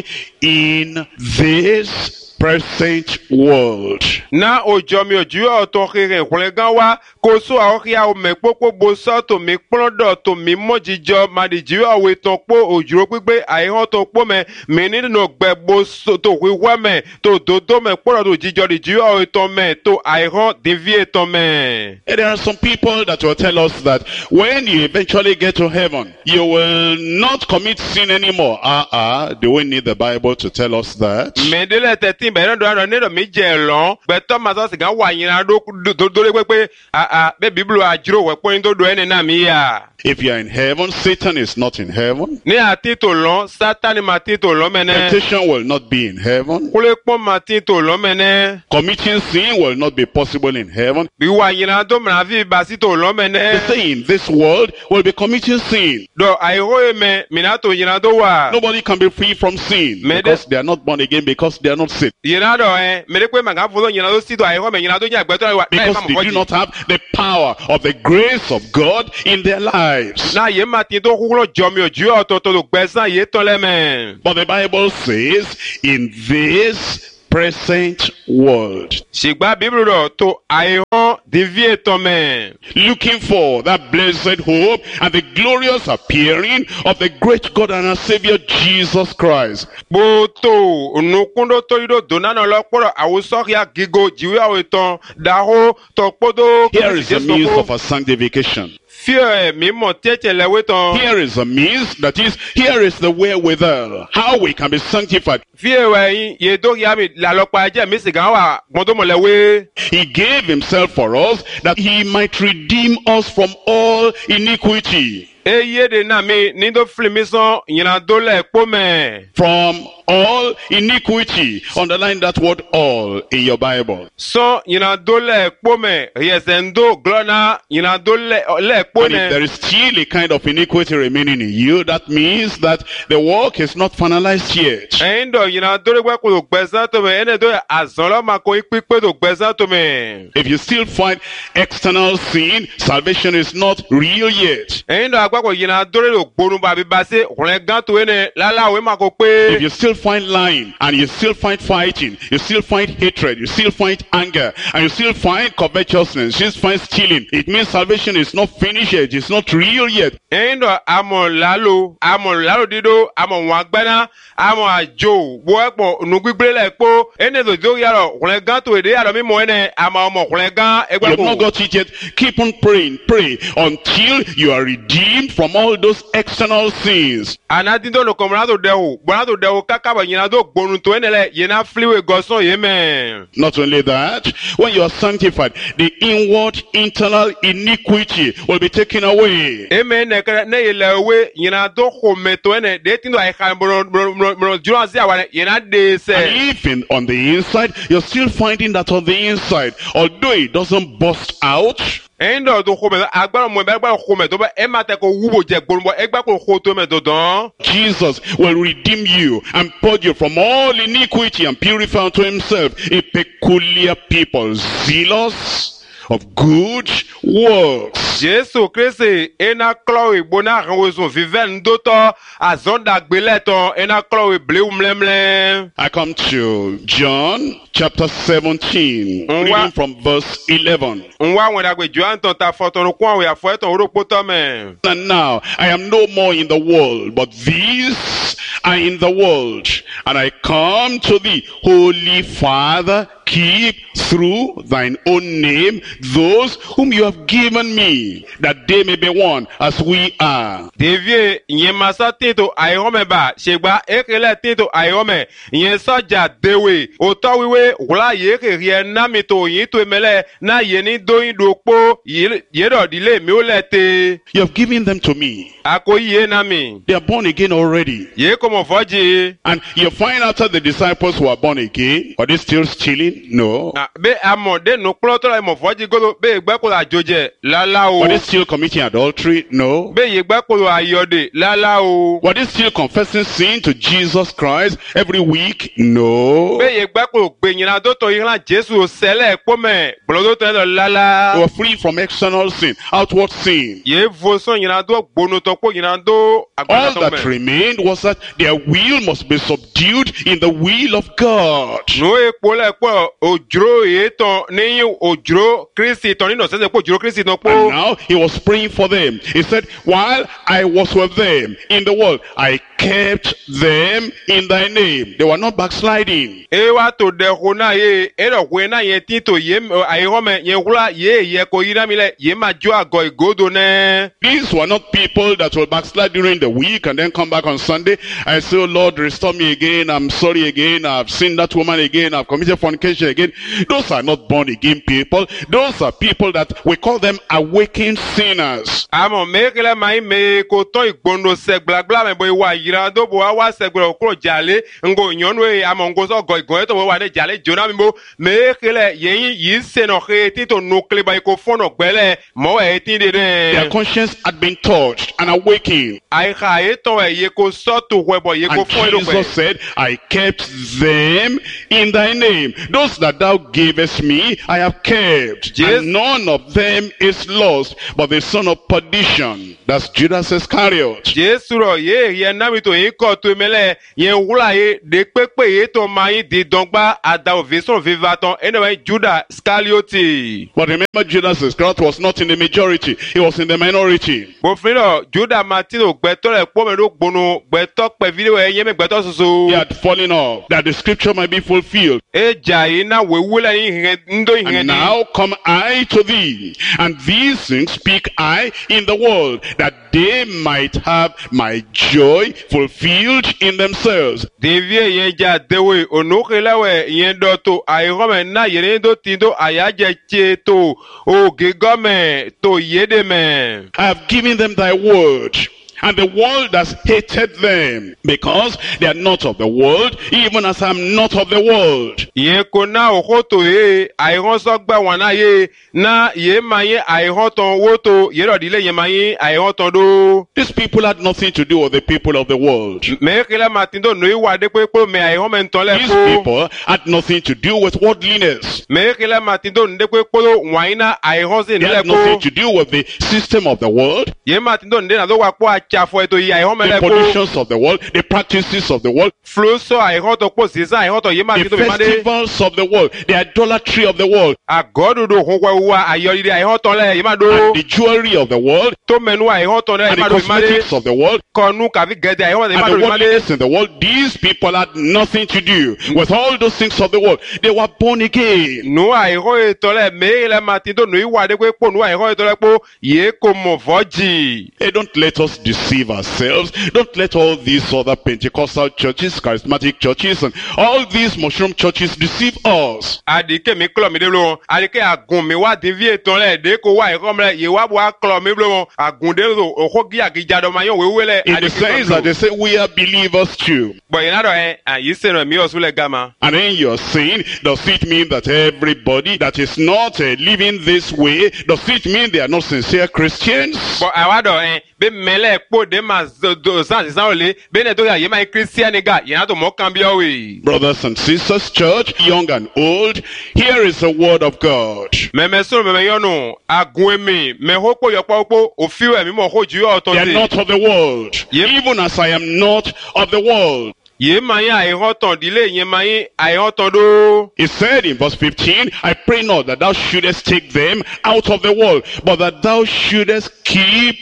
[SPEAKER 2] in this present world.
[SPEAKER 1] Na ojo mi oju oto kire kule gan wa ko so ahokia o me popo bo so to mi plodo to mi mojijo ma di ji awe ton po ojuro gbigbe aihon to po me mi ni no gbe bo so to wiwa me to dodo me poro do jijo di ji awe ton me to aihon devie ton me.
[SPEAKER 2] And there are some people that will tell us that when you eventually get to heaven, you will not commit sin anymore. Uh-uh, do we need the Bible to tell us that?
[SPEAKER 1] Me de le tetin be ran do ran ni do mi je lon gbe to ma so sigan wa yin ran do do do le pe a a be biblu ajiro we po yin do do eni na mi ya.
[SPEAKER 2] If you are in heaven, Satan is not in heaven.
[SPEAKER 1] Ní àtìtò lọ́n, Sátánì máa tìtò lọ́n mẹ́nẹ́.
[SPEAKER 2] Temptation will not be in heaven.
[SPEAKER 1] Kúlé pọ́n máa tìtò lọ́n mẹ́nẹ́.
[SPEAKER 2] Committing sin will not be possible in heaven.
[SPEAKER 1] Bí wà yìnyín tó mìíràn fi bá tìtò lọ́n mẹ́nẹ́.
[SPEAKER 2] The thing in this world will be committing sin.
[SPEAKER 1] Dọ̀ àìhó èmẹ̀ mìíràn tó yìnyín tó wà.
[SPEAKER 2] Nobody can be free from sin
[SPEAKER 1] Mede-
[SPEAKER 2] because they are not born again, because they are not saved.
[SPEAKER 1] Yìnyín dọ̀ ẹ́ mẹ́rẹ́ pé màgá fún yìnyín tó sítò àìhó mẹ́ yìnyín tó yẹ àgbẹ̀tọ́ ìwà.
[SPEAKER 2] Because they do not have the power of the grace of God in their lives.
[SPEAKER 1] Náà yé máa ti tó kúkúrọ̀ jọmi ojú ọ̀tọ̀ọ̀tọ̀ ló gbẹ̀sán yé tán lẹ́mẹ̀.
[SPEAKER 2] But the Bible says, in this present world,
[SPEAKER 1] Ṣègbà bíbélì rọ̀ tó àìhó dìvíè tán mẹ́.
[SPEAKER 2] looking for that blessed hope and the glorious appearing of the great God and our Savior Jesus Christ.
[SPEAKER 1] Bótó nukúndó tó yídó dònánà lọ́pọ̀rọ̀ àwòsọ́kìá gígo jìwé àwòtán dàhó tọ̀pọ̀dó.
[SPEAKER 2] Here is the means of our sanctification.
[SPEAKER 1] Fíọ̀ mímọ̀ tẹ́tẹ̀ lẹ́wé tán.
[SPEAKER 2] Here is the means, that is, here is the wherewithal, how we can be sanctified.
[SPEAKER 1] Fíọ̀ ẹ̀yìn yé dókìá mi làlọ́pàá ẹ̀jẹ̀ mi sì gàn wà gbọ́dọ̀mọ̀ lẹ́wé.
[SPEAKER 2] He gave himself for us that he might redeem us from all iniquity.
[SPEAKER 1] Eye de na mi ní tó fili mi sàn yìnyín tó lẹ̀ kpó mẹ́.
[SPEAKER 2] From all iniquity. Underline that word all in your Bible.
[SPEAKER 1] Sàn yìnyín tó lẹ̀ kpó mẹ́ yẹsẹ̀ ń dó glọ́nà yìnyín tó lẹ̀ kpó
[SPEAKER 2] And if there
[SPEAKER 1] nẹ.
[SPEAKER 2] is still a kind of iniquity remaining in you, that means that the work is not finalized yet.
[SPEAKER 1] Ẹ̀yin dọ̀ yìnyín tó lé gbẹ́ kó tó gbẹ̀sán tó mẹ́ ẹni tó yẹ àzán lọ́ máa kó pípé tó gbẹ̀sán tó mẹ́.
[SPEAKER 2] If you still find external sin, salvation is not real yet.
[SPEAKER 1] Ẹ̀yin dọ̀ agbáko yìnyín tó lé lò gbónú bàbí basé ọ̀rẹ́ gán tó yẹn nẹ láláwé máa kó pé.
[SPEAKER 2] If you still find lying, and you still find fighting, you still find hatred, you still find anger, and you still find covetousness, you still find stealing, it means salvation is not finished yet, it's not real yet.
[SPEAKER 1] Ẹ̀yin dọ̀ amọ̀ lálò amọ̀ lálò dídó amọ̀ wọn agbẹ́ná amọ̀ àjò bó ẹ̀pọ̀ nugbígbé lẹ̀ kpó ẹni tó tó yàrá ọ̀rẹ́ gán tó èdè yàrá mímọ́ ẹni àmọ̀ ọmọ ọ̀rẹ́ gán
[SPEAKER 2] You
[SPEAKER 1] ẹgbẹ́
[SPEAKER 2] have not
[SPEAKER 1] kó.
[SPEAKER 2] got it yet. Keep on praying, pray until you are redeemed from all those external sins.
[SPEAKER 1] Anati tó nìkan mọ̀ látò dẹ̀wò bọ̀ látò dẹ̀wò kákàbọ̀ yìnyín tó gbónú tó ẹni lẹ̀ yìnyín filiwe gọ́sán yìí mẹ́.
[SPEAKER 2] Not only that, when you are sanctified, the inward internal iniquity will be taken away.
[SPEAKER 1] Eme nẹkẹrẹ ne yìí lẹ̀ wé yìnyín tó xɔmẹ tó ẹni de tí tó àyíká mọ̀rọ̀ jùlọ sí àwọn yìnyín de sẹ́.
[SPEAKER 2] And if in, on the inside, you're still finding that on the inside, although it doesn't burst out,
[SPEAKER 1] Ẹ̀yin dọ̀ tó xɔmẹ agbára mọ̀ ẹgbẹ́ agbára xɔmẹ tó bá ẹ má tẹ kó wúwo jẹ gbólóńbọ ẹgbẹ́ kó xɔ tó mẹ tó dán.
[SPEAKER 2] Jesus will redeem you and purge you from all iniquity and purify unto himself a peculiar people, zealous of good works.
[SPEAKER 1] Jésù Kristi ena klɔwe gbona ahọ́wọ́sùn fífẹ́ ńdótọ́ azọ́ndàgbélẹ̀tọ̀ ena klɔwe bléwu mlẹ́mlẹ́.
[SPEAKER 2] I come to John chapter seventeen,
[SPEAKER 1] Nwa-
[SPEAKER 2] reading from verse eleven.
[SPEAKER 1] Nwa àwọn ìdàgbé jù àǹtọ̀ ta fọ̀tọ̀nù kún àwọn ìyàfọ́ ẹ̀tọ̀ orókpó tọ́ mẹ́.
[SPEAKER 2] And now I am no more in the world, but these are in the world. And I come to thee, Holy Father, keep through thine own name those whom you have given me, that they may be one as we are.
[SPEAKER 1] Devie ìyẹn masa tètò àìhọ́mẹ̀ bá ṣègbà ekele tètò àìhọ́mẹ̀ ìyẹn sọ́jà dewe òtọ́ wíwé wúlá yéèké rí ẹ námi tó yín tó mẹlẹ náà yé ní dóyin dòpó yédọ̀dílé mi ó lẹ̀ tè.
[SPEAKER 2] You have given them to me.
[SPEAKER 1] Àkó yé námi.
[SPEAKER 2] They are born again already.
[SPEAKER 1] Yé kò mọ̀ fọ́jì.
[SPEAKER 2] And you find after the disciples who are born again, are they still stealing? No.
[SPEAKER 1] Bẹ́ amọ̀dé nù kúlọ́tọ́ la mọ̀ fọ́jì gbọ́dọ̀ bẹ́ẹ̀ gbẹ́kọ̀ọ́ àjòjẹ lálá o.
[SPEAKER 2] Were they still committing adultery? No.
[SPEAKER 1] Bẹ́ẹ̀ yé gbẹ́kọ̀ọ́ àyọ̀dè lálá o.
[SPEAKER 2] Were they still confessing sin to Jesus Christ every week? No.
[SPEAKER 1] Bẹ́ẹ̀ yé gbẹ́kọ̀ọ́ gbẹ̀yìnà tó tọ̀ yìí hàn Jésù sẹ́lẹ̀ kpọ́mẹ̀ gbọ́dọ̀ tó tẹ̀ lọ lálá.
[SPEAKER 2] They were free from external sin, outward sin.
[SPEAKER 1] Yé vosɔn yìnyín tó gbónútɔ kó yìnyín tó
[SPEAKER 2] All
[SPEAKER 1] agbẹnusɔn
[SPEAKER 2] that
[SPEAKER 1] mɛ.
[SPEAKER 2] remained was that their will must be subdued in the will of God.
[SPEAKER 1] N'o ye kpɔlɛ kpɔ òjòrò yé tɔn ní òjòrò Kristi tɔn nínú sɛnsɛn kó òjòrò Kristi tɔn
[SPEAKER 2] And
[SPEAKER 1] kpó.
[SPEAKER 2] now he was praying for them. He said, while I was with them in the world, I kept them in thy name. They were not backsliding.
[SPEAKER 1] E wa to de ho na ye e do ho na ye tin to ye ai ho me ye hula ye ye ko yira mi le ye ma jo ago igodo ne.
[SPEAKER 2] These were not people that will backslide during the week and then come back on Sunday and say, oh Lord, restore me again. I'm sorry again. I've seen that woman again. I've committed fornication again. Those are not born again people. Those are people that we call them awakened sinners.
[SPEAKER 1] Amo me kele mai me ko to igbondo se gbagba me bo wa yira do bo wa se gboro kuro jale ngo nyonu e amo ngo so go igon to wa de jale jona mi bo me kele yin yi se no he ti to nukle ba ko fono gbele mo e ti de
[SPEAKER 2] Their conscience had been touched and awakened.
[SPEAKER 1] ai ha e to e ye ko so to webo ye ko
[SPEAKER 2] And
[SPEAKER 1] fo ro
[SPEAKER 2] Jesus said, I kept them in thy name. Those that thou gavest me, I have kept.
[SPEAKER 1] Yes.
[SPEAKER 2] And none of them is lost, but the son of perdition. That's Judas Iscariot.
[SPEAKER 1] Jesu ro ye ye na mi to yin ko to mele yen wula ye de pepe ye to ma yin di dongba ada o vision vivaton anyway Judas Iscariot.
[SPEAKER 2] But remember, Judas Iscariot was not in the majority. He was in the minority.
[SPEAKER 1] Bo filo Judas Martino gbeto le po me do gbonu gbeto pe video e yen me gbeto
[SPEAKER 2] He
[SPEAKER 1] soso.
[SPEAKER 2] had fallen off, that the scripture might be fulfilled.
[SPEAKER 1] E jai na we wula yin ndo yin
[SPEAKER 2] And now come I to thee, and these things speak I in the world, that they might have my joy fulfilled in themselves.
[SPEAKER 1] Devie yen ja dewe onukelewe yen do to ayome na yen do tindo ayaje che to o gigome to yedeme.
[SPEAKER 2] I have given them thy word, and the world has hated them, because they are not of the world, even as I am not of the world.
[SPEAKER 1] Yen kona okoto ye ayron so gba wana ye na ye maye ayron ton woto ye do dile yen maye ayron ton do.
[SPEAKER 2] These people had nothing to do with the people of the world.
[SPEAKER 1] Me kele matindo no iwa de pe pe me ayron men ton le
[SPEAKER 2] These
[SPEAKER 1] ko.
[SPEAKER 2] people had nothing to do with worldliness.
[SPEAKER 1] Me kele matindo nde pe pe waina ayron se
[SPEAKER 2] They
[SPEAKER 1] le
[SPEAKER 2] had nothing
[SPEAKER 1] ko.
[SPEAKER 2] to do with the system of the world,
[SPEAKER 1] Ye matindo nde na do wa po achafo eto ye ayron men
[SPEAKER 2] the
[SPEAKER 1] le ko.
[SPEAKER 2] traditions of the world, the practices of the world,
[SPEAKER 1] Flo so ayron to po sisa ayron to ye
[SPEAKER 2] the
[SPEAKER 1] matindo be made.
[SPEAKER 2] festivals of the world, the idolatry of the world,
[SPEAKER 1] Agododo hunwa wa ayori ayron ton le ye ma do.
[SPEAKER 2] and the jewelry of the world,
[SPEAKER 1] To menu ayron ton le ye
[SPEAKER 2] and the
[SPEAKER 1] ma do be made.
[SPEAKER 2] cosmetics of the world,
[SPEAKER 1] Konu kavi gede ayron ye ma
[SPEAKER 2] and
[SPEAKER 1] do
[SPEAKER 2] the
[SPEAKER 1] be made.
[SPEAKER 2] worldliness in the world. These people had nothing to do with all those things of the world. They were born again.
[SPEAKER 1] Nu ayron eto le me le matindo nu iwa de pe po nu ayron eto le po ye ko mo voji.
[SPEAKER 2] Hey, don't let us deceive ourselves. Don't let all these other Pentecostal churches, charismatic churches, and all these mushroom churches deceive us.
[SPEAKER 1] Adike mi klo mi de lo adike agun mi wa din vie eto le de ko wa ayron le ye wa bo klo mi lo agun de lo oko gi agija do ma yon wewe le
[SPEAKER 2] In the sense that they say we are believers too.
[SPEAKER 1] But you know eh ayi se no mi osu le gama.
[SPEAKER 2] And then you're saying, does it mean that everybody that is not uh, living this way, does it mean they are not sincere Christians?
[SPEAKER 1] But awa do eh be mele po de ma do san san ole be ne to ya ye ma Christian ga ye na to mo kan bi o we.
[SPEAKER 2] Brothers and sisters, church, young and old, here is the word of God.
[SPEAKER 1] Me me so me me yo no agun mi me ho po yo po po o fi we mi mo ho ju yo to
[SPEAKER 2] They are
[SPEAKER 1] de.
[SPEAKER 2] not of the world,
[SPEAKER 1] Yep.
[SPEAKER 2] even as I am not of the world.
[SPEAKER 1] Ye ma ye ayron ton dile ye ma ye ayron ton do.
[SPEAKER 2] He said in verse fifteen, I pray not that thou shouldest take them out of the world, but that thou shouldest keep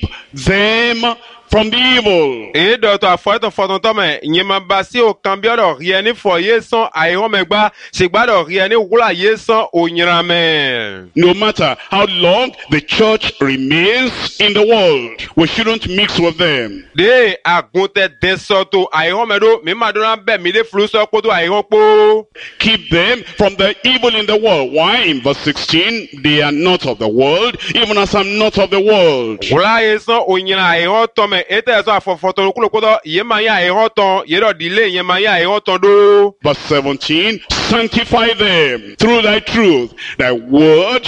[SPEAKER 2] them from the evil.
[SPEAKER 1] E do to afo to fo ton to me ye ma ba si o kan bi do rie ni fo ye son ayron me gba se gba do rie ni wula ye son o nyira me.
[SPEAKER 2] No matter how long the church remains in the world, we shouldn't mix with them.
[SPEAKER 1] De agun te den so to ayron me do mi ma do na be mi de flu so ko to ayron po.
[SPEAKER 2] Keep them from the evil in the world. Why? In verse sixteen, they are not of the world, even as I'm not of the world.
[SPEAKER 1] Wula ye son o nyira ayron to me ete so afo fo ton kulo ko do ye ma ye ayron ton ye do dile ye ma ye ayron ton do.
[SPEAKER 2] Verse seventeen, sanctify them through thy truth. Thy word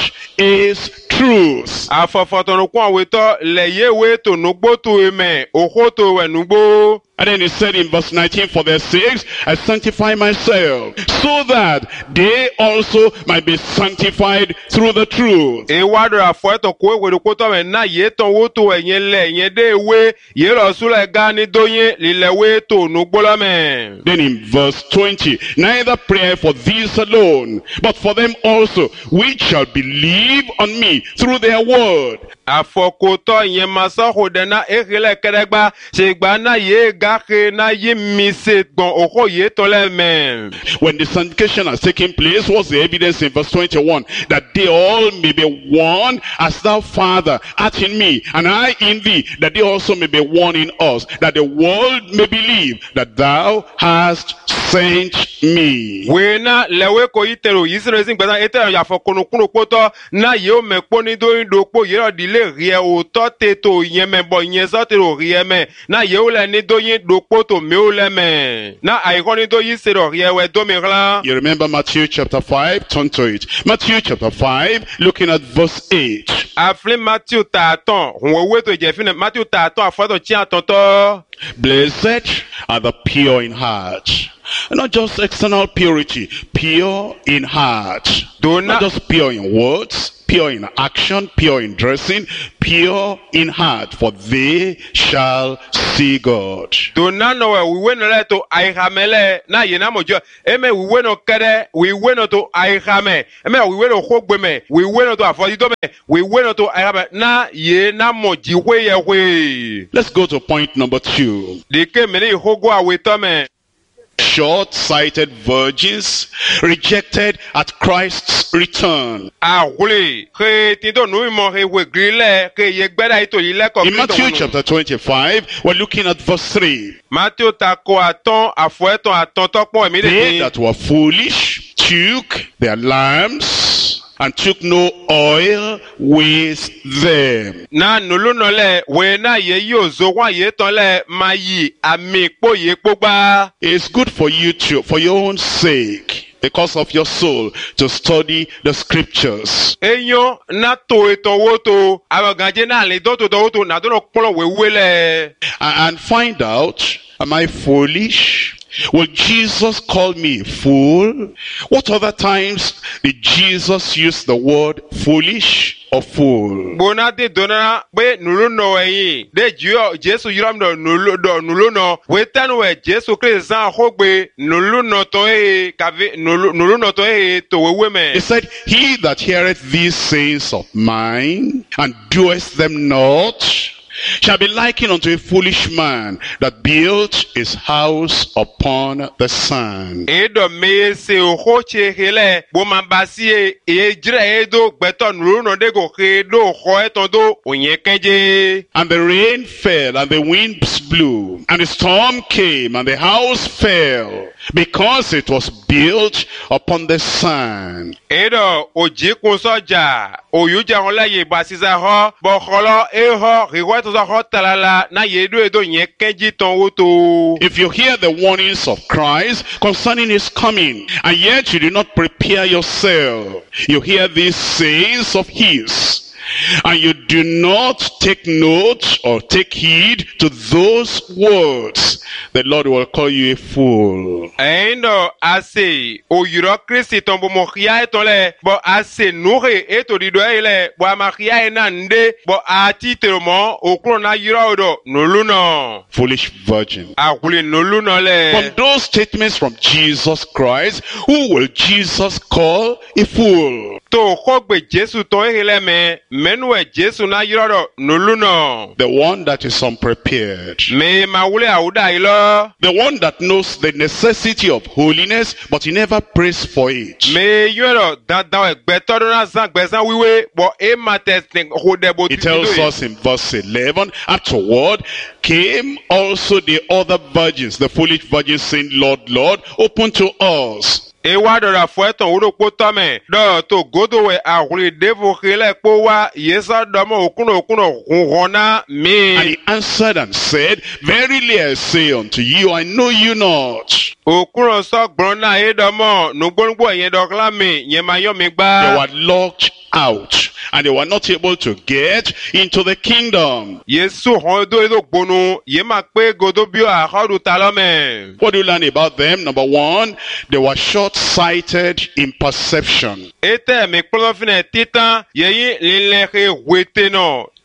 [SPEAKER 2] is truth.
[SPEAKER 1] Afọfọtọ̀nù kún àwọn ètò lẹ́yẹ̀wé tó nugbó tó emẹ̀ òkú tó wẹ̀ nugbó.
[SPEAKER 2] And then he said in verse nineteen, for their sakes I sanctify myself, so that they also might be sanctified through the truth.
[SPEAKER 1] Ìwádìí àfọ̀ẹ́tọ̀ kó ewé kó tọ́ mẹ̀ náà yé tán wó tó ẹ̀yẹn lẹ̀ ẹ̀yẹn dé ewé yé lọ súlẹ̀ gá ní dóyè lílẹ̀wé tó nugbó lọ́mẹ̀.
[SPEAKER 2] Then in verse twenty, neither pray I for these alone, but for them also which shall believe on me through their word.
[SPEAKER 1] Àfọ̀kòtọ̀ ìyẹn máa sọ́kò dẹ́ná èkìlẹ̀ kẹ́rẹ́gbá ṣègbà náà yé ga gache na ye mise gbon oko ye tole me.
[SPEAKER 2] When the sanctification has taken place, what's the evidence in verse twenty-one? That they all may be one, as thou, Father, art in me, and I in thee, that they also may be one in us, that the world may believe that thou hast sent me.
[SPEAKER 1] We na lewe ko itero yisere zin gbeda etero ya fokono kuno poto na ye o me poni do ndo po ye ro dile rie o to te to yen me bo yen so te ro rie me na ye o le ni do yin do poto me o le me na ai ko ni do yisere rie we do me gla.
[SPEAKER 2] You remember Matthew chapter five? Turn to it. Matthew chapter five, looking at verse eight.
[SPEAKER 1] Afle Matthew ta ton won we to je fin Matthew ta ton afoto chi atonto.
[SPEAKER 2] Blessed are the pure in heart. Not just external purity, pure in heart.
[SPEAKER 1] Do
[SPEAKER 2] not
[SPEAKER 1] not
[SPEAKER 2] just pure in words, pure in action, pure in dressing, pure in heart, for they shall see God.
[SPEAKER 1] do not know we we no le to ai hamele na ye na mojo eme we we no kere we we no to ai hame eme we we no hogbe me we we no to afodi do me we we no to ai hame na ye na moji we ye we.
[SPEAKER 2] Let's go to point number two.
[SPEAKER 1] De ke me le hogo awe to me.
[SPEAKER 2] Short-sighted virgins rejected at Christ's return.
[SPEAKER 1] Ahule ke ti do nu mo he we grile ke ye gbeda ito yi le ko.
[SPEAKER 2] In Matthew chapter twenty-five, we're looking at verse three.
[SPEAKER 1] Matthew ta ko aton afo eton aton to po mi
[SPEAKER 2] They
[SPEAKER 1] de.
[SPEAKER 2] that were foolish took their lamps and took no oil with them.
[SPEAKER 1] Na nulu no le we na ye yo zo wa ye ton le ma yi ami po ye po gba.
[SPEAKER 2] It's good for you to, for your own sake, because of your soul, to study the scriptures.
[SPEAKER 1] Eyo na to eto wo to awaganje na le do to do to na do no polo we we le.
[SPEAKER 2] And and find out, am I foolish? Will Jesus call me a fool? What other times did Jesus use the word foolish or fool?
[SPEAKER 1] Bona de dona be nulu no eyin de ju Jesu yiram do nulu do nulu no we tanu we Jesu Christ san hogbe nulu no to e kave nulu nulu no to e to we we me.
[SPEAKER 2] He said, he that heareth these sayings of mine and doeth them not shall be likened unto a foolish man that built his house upon the sand.
[SPEAKER 1] Edo me se o hoche hele bo ma basi e jire edo gbeto nulu no de go he do ho eton do onye kenje.
[SPEAKER 2] And the rain fell, and the winds blew, and the storm came, and the house fell, because it was built upon the sand.
[SPEAKER 1] Edo oji kun soja oyuja won laye basisa ho bo kholo e ho riwa to ho talala na yedo edo yen kenji ton woto.
[SPEAKER 2] If you hear the warnings of Christ concerning his coming, and yet you do not prepare yourself, you hear these sayings of his, and you do not take note or take heed to those words, the Lord will call you a fool.
[SPEAKER 1] Endo ase oyuro Kristi ton bo mokhia eton le bo ase noure eto dido ele bo amakhia enande bo atitermo okron na yiro odo noluno.
[SPEAKER 2] Foolish virgin.
[SPEAKER 1] Ahule noluno le.
[SPEAKER 2] From those statements from Jesus Christ, who will Jesus call a fool?
[SPEAKER 1] To hogbe Jesu ton ele me menwe Jesu na yiro do noluno.
[SPEAKER 2] The one that is unprepared.
[SPEAKER 1] Me mawule auda ilo.
[SPEAKER 2] The one that knows the necessity of holiness, but he never prays for it.
[SPEAKER 1] Me yoro dandan egbeto do na san gbesan wiwe bo e matesting ho debo.
[SPEAKER 2] He tells us in verse eleven, afterward came also the other virgins, the foolish virgins, saying, Lord, Lord, open to us.
[SPEAKER 1] Ewa do la fueton udo poto me do to godo we ahuli devo khile po wa yesa domo okuno okuno hona me.
[SPEAKER 2] And he answered and said, verily I say unto you, I know you not.
[SPEAKER 1] Okuno so gbona e domo nugbongbo yen dokla me yen mayo me
[SPEAKER 2] They
[SPEAKER 1] gba.
[SPEAKER 2] were locked out, and they were not able to get into the kingdom.
[SPEAKER 1] Yesu hondo edo gbonu ye ma pe godo bio a hodu talome.
[SPEAKER 2] What do you learn about them? Number one, they were short-sighted in perception.
[SPEAKER 1] Ete me kpolo fine titan yeyi lile he wete no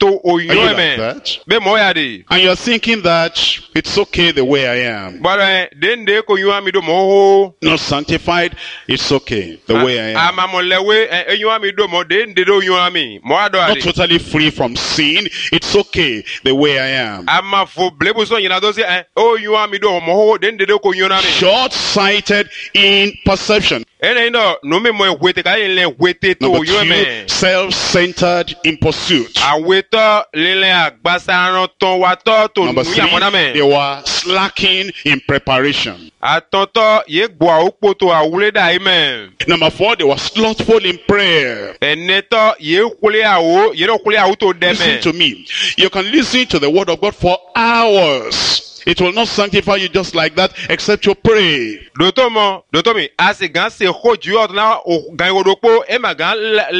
[SPEAKER 1] to
[SPEAKER 2] Are you
[SPEAKER 1] oyo
[SPEAKER 2] like
[SPEAKER 1] me
[SPEAKER 2] that?
[SPEAKER 1] be mo ya de
[SPEAKER 2] And you're thinking that it's okay the way I am.
[SPEAKER 1] bara dende ko yo mi do mo ho
[SPEAKER 2] Not sanctified, it's okay the way I am.
[SPEAKER 1] ama mo lewe eyo mi do mo dende do yo mi mo ado
[SPEAKER 2] Not
[SPEAKER 1] ade
[SPEAKER 2] totally free from sin, it's okay the way I am.
[SPEAKER 1] ama fo blebu so nyina do se o yo mi do mo ho dende do ko yo na mi
[SPEAKER 2] Short-sighted in perception.
[SPEAKER 1] ene ndo no me mo hwete ka le hwete to
[SPEAKER 2] Number
[SPEAKER 1] yo me
[SPEAKER 2] two, self-centered in pursuit.
[SPEAKER 1] aweto lele agbasaran ton wa to to
[SPEAKER 2] Number
[SPEAKER 1] nu
[SPEAKER 2] three,
[SPEAKER 1] ya mo na me
[SPEAKER 2] they were slacking in preparation.
[SPEAKER 1] atonto ye gbo awopo to awule da amen
[SPEAKER 2] Number four, they were slothful in prayer.
[SPEAKER 1] eneto ye kule awo ye no kule awo to
[SPEAKER 2] Listen
[SPEAKER 1] deme
[SPEAKER 2] to me. You can listen to the word of God for hours. It will not sanctify you just like that except you pray.
[SPEAKER 1] dotomo dotomi asigan se hoju otna o gan odopo e magan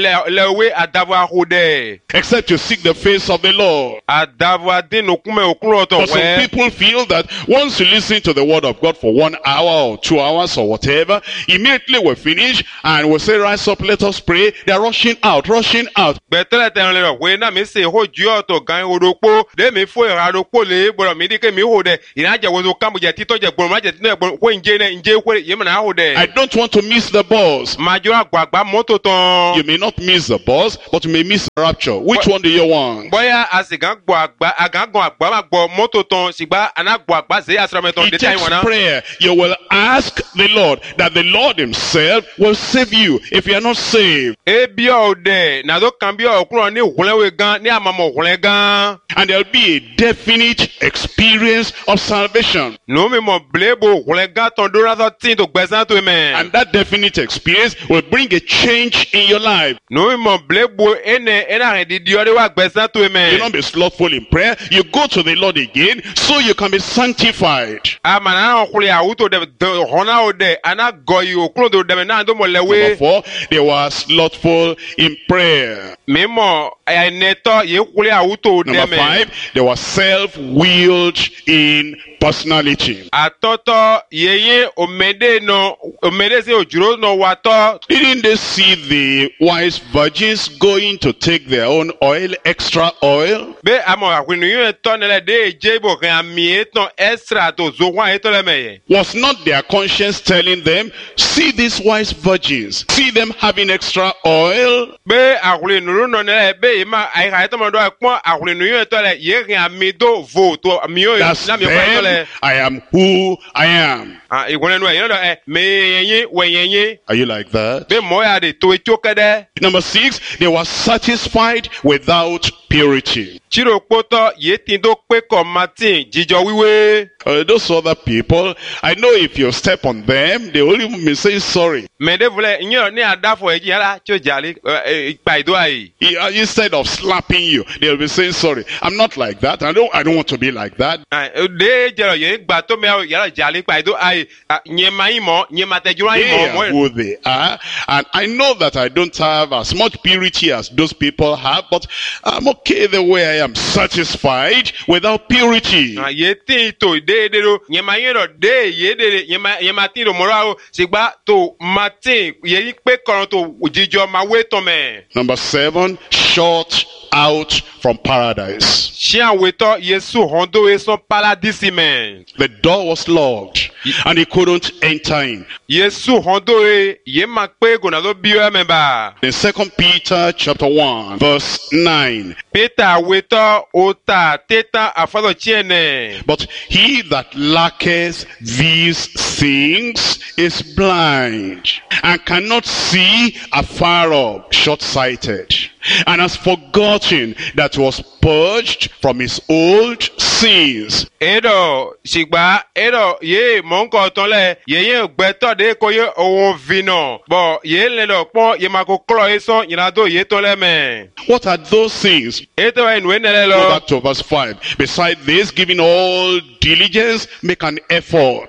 [SPEAKER 1] lewe adava hode
[SPEAKER 2] Except you seek the face of the Lord.
[SPEAKER 1] adava din okume okuro to
[SPEAKER 2] But some
[SPEAKER 1] we
[SPEAKER 2] people feel that once you listen to the word of God for one hour or two hours or whatever, immediately we finish and we say, rise up, let us pray. They are rushing out, rushing out.
[SPEAKER 1] betele ten le we na mi se hoju to gan odopo de mi fo iradopo le gboro mi dike mi hode ina je wo kamu je tito je gboro ma je tito gboro ko nje ne nje ko ye na hode
[SPEAKER 2] I don't want to miss the bus.
[SPEAKER 1] majo agbagba moto ton
[SPEAKER 2] You may not miss the bus, but you may miss the rapture. Which one do you want?
[SPEAKER 1] boya asigan gbo agba agangan agba ma gbo moto ton sigba anagbo agba ze asrameton
[SPEAKER 2] It
[SPEAKER 1] de time
[SPEAKER 2] takes
[SPEAKER 1] wana
[SPEAKER 2] prayer. You will ask the Lord that the Lord himself will save you if you are not saved.
[SPEAKER 1] ebi ode na do kan bi okuro ni hulewe gan ni amamo hule gan
[SPEAKER 2] And there will be a definite experience of salvation.
[SPEAKER 1] no me mo blebo hule gan ton do rather tin to gbesan to me
[SPEAKER 2] And that definite experience will bring a change in your life.
[SPEAKER 1] no me mo blebo ene ena re di di ore wa gbesan to
[SPEAKER 2] You
[SPEAKER 1] me
[SPEAKER 2] don't be slothful in prayer. You go to the Lord again so you can be sanctified.
[SPEAKER 1] amana hule awuto de hona ode ana goyi okuro do de me na do mo
[SPEAKER 2] Number
[SPEAKER 1] lewe
[SPEAKER 2] four, they were slothful in prayer.
[SPEAKER 1] me mo eneto ye hule awuto de
[SPEAKER 2] Number
[SPEAKER 1] me
[SPEAKER 2] five, they were self-willed in personality.
[SPEAKER 1] atoto yeye omede no omede se ojuro no wato
[SPEAKER 2] Didn't they see the wise virgins going to take their own oil, extra oil?
[SPEAKER 1] be amo akwinu yun to nele de jebo kan ami etan extra to zo wa etan le meye
[SPEAKER 2] Was not their conscience telling them, see these wise virgins, see them having extra oil?
[SPEAKER 1] be akwinu no nele be ma ai ha etan mo do pon akwinu yun to le ye kan ami do vo to ami o
[SPEAKER 2] That's
[SPEAKER 1] na mi ko to le
[SPEAKER 2] them. I am who I am.
[SPEAKER 1] ah igwon nu e yo do e me yen we yen
[SPEAKER 2] Are you like that?
[SPEAKER 1] be mo ya de to echo kede
[SPEAKER 2] Number six, they were satisfied without purity.
[SPEAKER 1] chiro poto ye tin do pe ko martin jijo wiwe
[SPEAKER 2] Uh, those other people, I know if you step on them, they will even be saying sorry.
[SPEAKER 1] me de vle yin ni adafo e yara cho jali pa ido ai
[SPEAKER 2] He- uh, Instead of slapping you, they'll be saying sorry. I'm not like that. I don't. I don't want to be like that.
[SPEAKER 1] de jero ye gba to me yara jali pa ido ai yin ma yin mo yin ma te jura
[SPEAKER 2] They
[SPEAKER 1] yin mo
[SPEAKER 2] are who they are, and I know that I don't have as much purity as those people have, but I'm okay the way I am, satisfied without purity.
[SPEAKER 1] ah ye tin to de de ro yin ma yin ro de ye de yin ma yin ma tin ro mo ra o sigba to martin ye yi pe koran to jijo ma we to me
[SPEAKER 2] Number seven, shut out from paradise.
[SPEAKER 1] shi awe to yesu hondo e son paradise men
[SPEAKER 2] The door was locked, and he couldn't enter in.
[SPEAKER 1] yesu hondo e ye ma pe go na lo bi o me ba
[SPEAKER 2] In Second Peter chapter one, verse nine.
[SPEAKER 1] peter awe to o ta teta afalo chiene
[SPEAKER 2] But he that lacketh these things is blind, and cannot see afar off, short-sighted, and has forgotten that was purged from his old sins.
[SPEAKER 1] edo sigba edo ye mo nko ton le ye ye gbe to de ko ye ohun vino bo ye le lo pon ye ma ko klo e son yin do ye to le me
[SPEAKER 2] What are those things?
[SPEAKER 1] eto e nu enele
[SPEAKER 2] Go
[SPEAKER 1] lo
[SPEAKER 2] back to verse five. Beside this, giving all diligence, make an effort.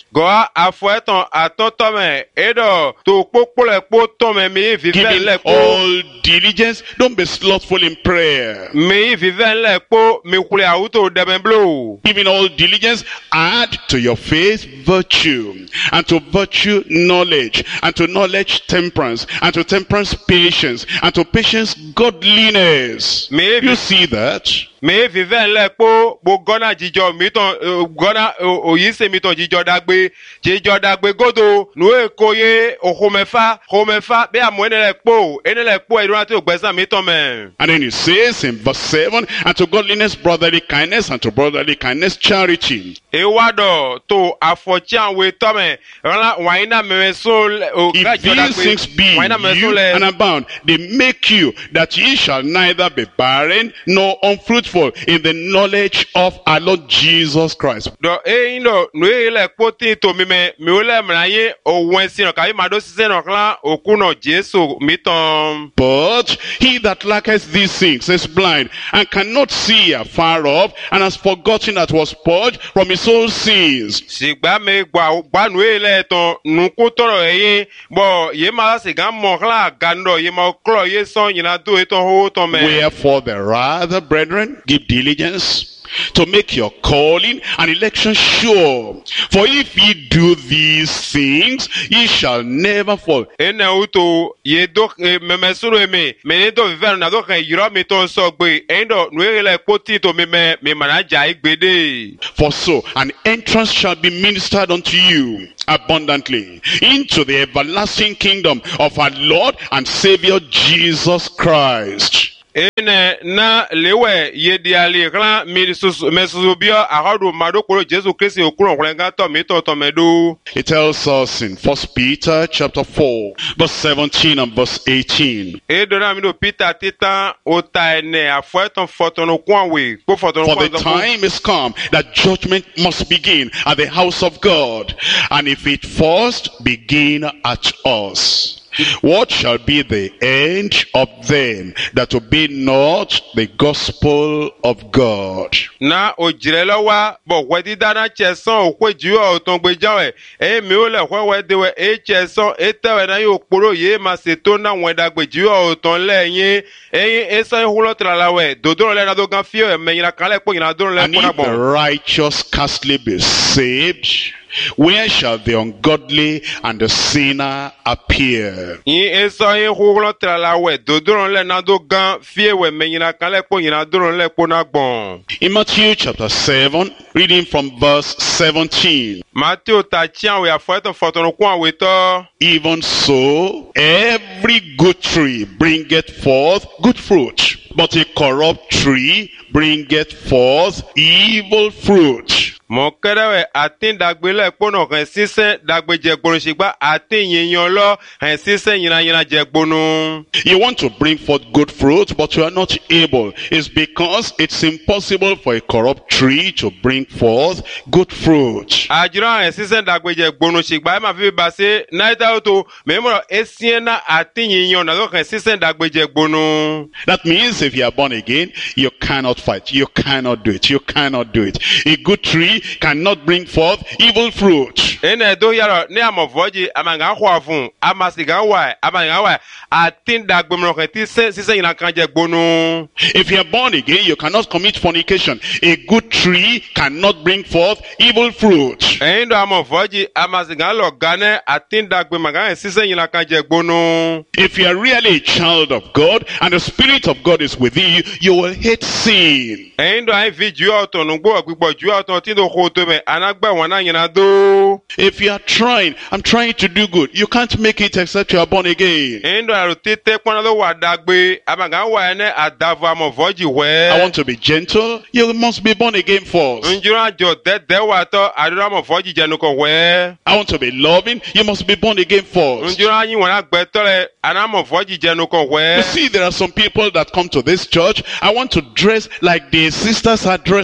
[SPEAKER 1] Goa afọ eton aton tome edo to popo le po tome mi vive
[SPEAKER 2] Giving
[SPEAKER 1] le po
[SPEAKER 2] all diligence. Don't be slothful in prayer.
[SPEAKER 1] mi vive le po mi kule auto debemblo.
[SPEAKER 2] Giving all diligence, add to your faith virtue, and to virtue knowledge, and to knowledge temperance, and to temperance patience, and to patience godliness.
[SPEAKER 1] Maybe.
[SPEAKER 2] You see that?
[SPEAKER 1] Mi vive le po bo gona jijo mi ton gona oyise mi ton jijo dagbe jijo dagbe godo nu ekoye ohomefa homefa be amwene le po ene le po edura ti ogbesan mi ton me.
[SPEAKER 2] And then it says in verse seven, and to godliness brotherly kindness, and to brotherly kindness charity.
[SPEAKER 1] Ewado to afochi anwe tome ran waina memeso o
[SPEAKER 2] If these things be you and abound, they make you that ye shall neither be barren nor unfruitful in the knowledge of our Lord Jesus Christ.
[SPEAKER 1] do e ino nu ele poti to mi me mi ole mraye o wensi no kai mado sise no klan okuno Jesu miton.
[SPEAKER 2] But he that lacketh these things is blind, and cannot see afar off, and has forgotten that was purged from his own sins.
[SPEAKER 1] Sigba me gba gba nu ele ton nu ko toro yin bo ye ma se gan mo klan gando ye mo klo ye son yin do e ton ho ton me.
[SPEAKER 2] Wherefore the rather, brethren, give diligence to make your calling and election sure. For if ye do these things, ye shall never fall.
[SPEAKER 1] Ene uto ye do me mesuro me me do viver na do kan yiro mi ton so gbe endo nu ele poti to me me me manaja igbede.
[SPEAKER 2] For so an entrance shall be ministered unto you abundantly into the everlasting kingdom of our Lord and Savior Jesus Christ.
[SPEAKER 1] Ene na lewe ye diali klan mi sus mesubio ahodo madokoro Jesu Christ okuro kwenga to mi to to medu.
[SPEAKER 2] It tells us in First Peter chapter four, verse seventeen and verse eighteen.
[SPEAKER 1] E dona mi do Peter titan ota ene afoton fotono kwanwe ko fotono
[SPEAKER 2] For the
[SPEAKER 1] kwanwe.
[SPEAKER 2] time is come that judgment must begin at the house of God, and if it first begin at us, what shall be the end of them that obey not the gospel of God?
[SPEAKER 1] Na ojirelo wa bo wedi dana cheson okweju o ton gbejawe e mi o le hwewe dewe e cheson e tewe na yo poro ye ma se to na won da gbeju o ton leyin eyin esan hulo tralawe dodoro le na do gan fio e meyin na kan le po yin na do le
[SPEAKER 2] And
[SPEAKER 1] po na
[SPEAKER 2] if the
[SPEAKER 1] bon.
[SPEAKER 2] righteous scarcely be saved, where shall the ungodly and the sinner appear?
[SPEAKER 1] Yin esan yin hulo tralawe dodoro le na do gan fie we meyin na kan le po yin na do le po na bon.
[SPEAKER 2] In Matthew chapter seven, reading from verse seventeen.
[SPEAKER 1] Matthew ta chian we afoton fotono kwanwe to.
[SPEAKER 2] Even so, every good tree bringeth forth good fruit, but a corrupt tree bringeth forth evil fruit.
[SPEAKER 1] Mon kerewe atin dagbele pono kan sisen dagbe jegbonu sigba atin yiyan lo han sisen yina yina jegbonu.
[SPEAKER 2] You want to bring forth good fruit, but you are not able. It's because it's impossible for a corrupt tree to bring forth good fruit.
[SPEAKER 1] Ajira han sisen dagbe jegbonu sigba e ma fi ba se naita auto memoro esien na atin yiyan na kan sisen dagbe jegbonu.
[SPEAKER 2] That means if you are born again, you cannot fight. You cannot do it. You cannot do it. A good tree cannot bring forth evil fruit.
[SPEAKER 1] Ene do yaro ne amovoji amanga kwa fun amasiga wa amanga wa atin dagbe mo kan ti sisen yina kan jegbonu.
[SPEAKER 2] If you are born again, you cannot commit fornication. A good tree cannot bring forth evil fruit.
[SPEAKER 1] Endo amovoji amasiga lo gane atin dagbe maga sisen yina kan jegbonu.
[SPEAKER 2] If you are really a child of God and the Spirit of God is within you, you will hate sin.
[SPEAKER 1] Endo ai vi ju auto no gbo gbigbo ju auto tin do ko to me anagba wọn na yina do.
[SPEAKER 2] If you are trying, I'm trying to do good, you can't make it except you are born again.
[SPEAKER 1] Endo aro tete pon lo wa dagbe amaga wa ene adavo amovoji we.
[SPEAKER 2] I want to be gentle, you must be born again first.
[SPEAKER 1] Njura jo dede wa to adura amovoji jenu ko we.
[SPEAKER 2] I want to be loving, you must be born again first.
[SPEAKER 1] Njura yin wọn agbe tole anamovoji jenu ko we.
[SPEAKER 2] You see, there are some people that come to this church. I want to dress like the sisters are dressing.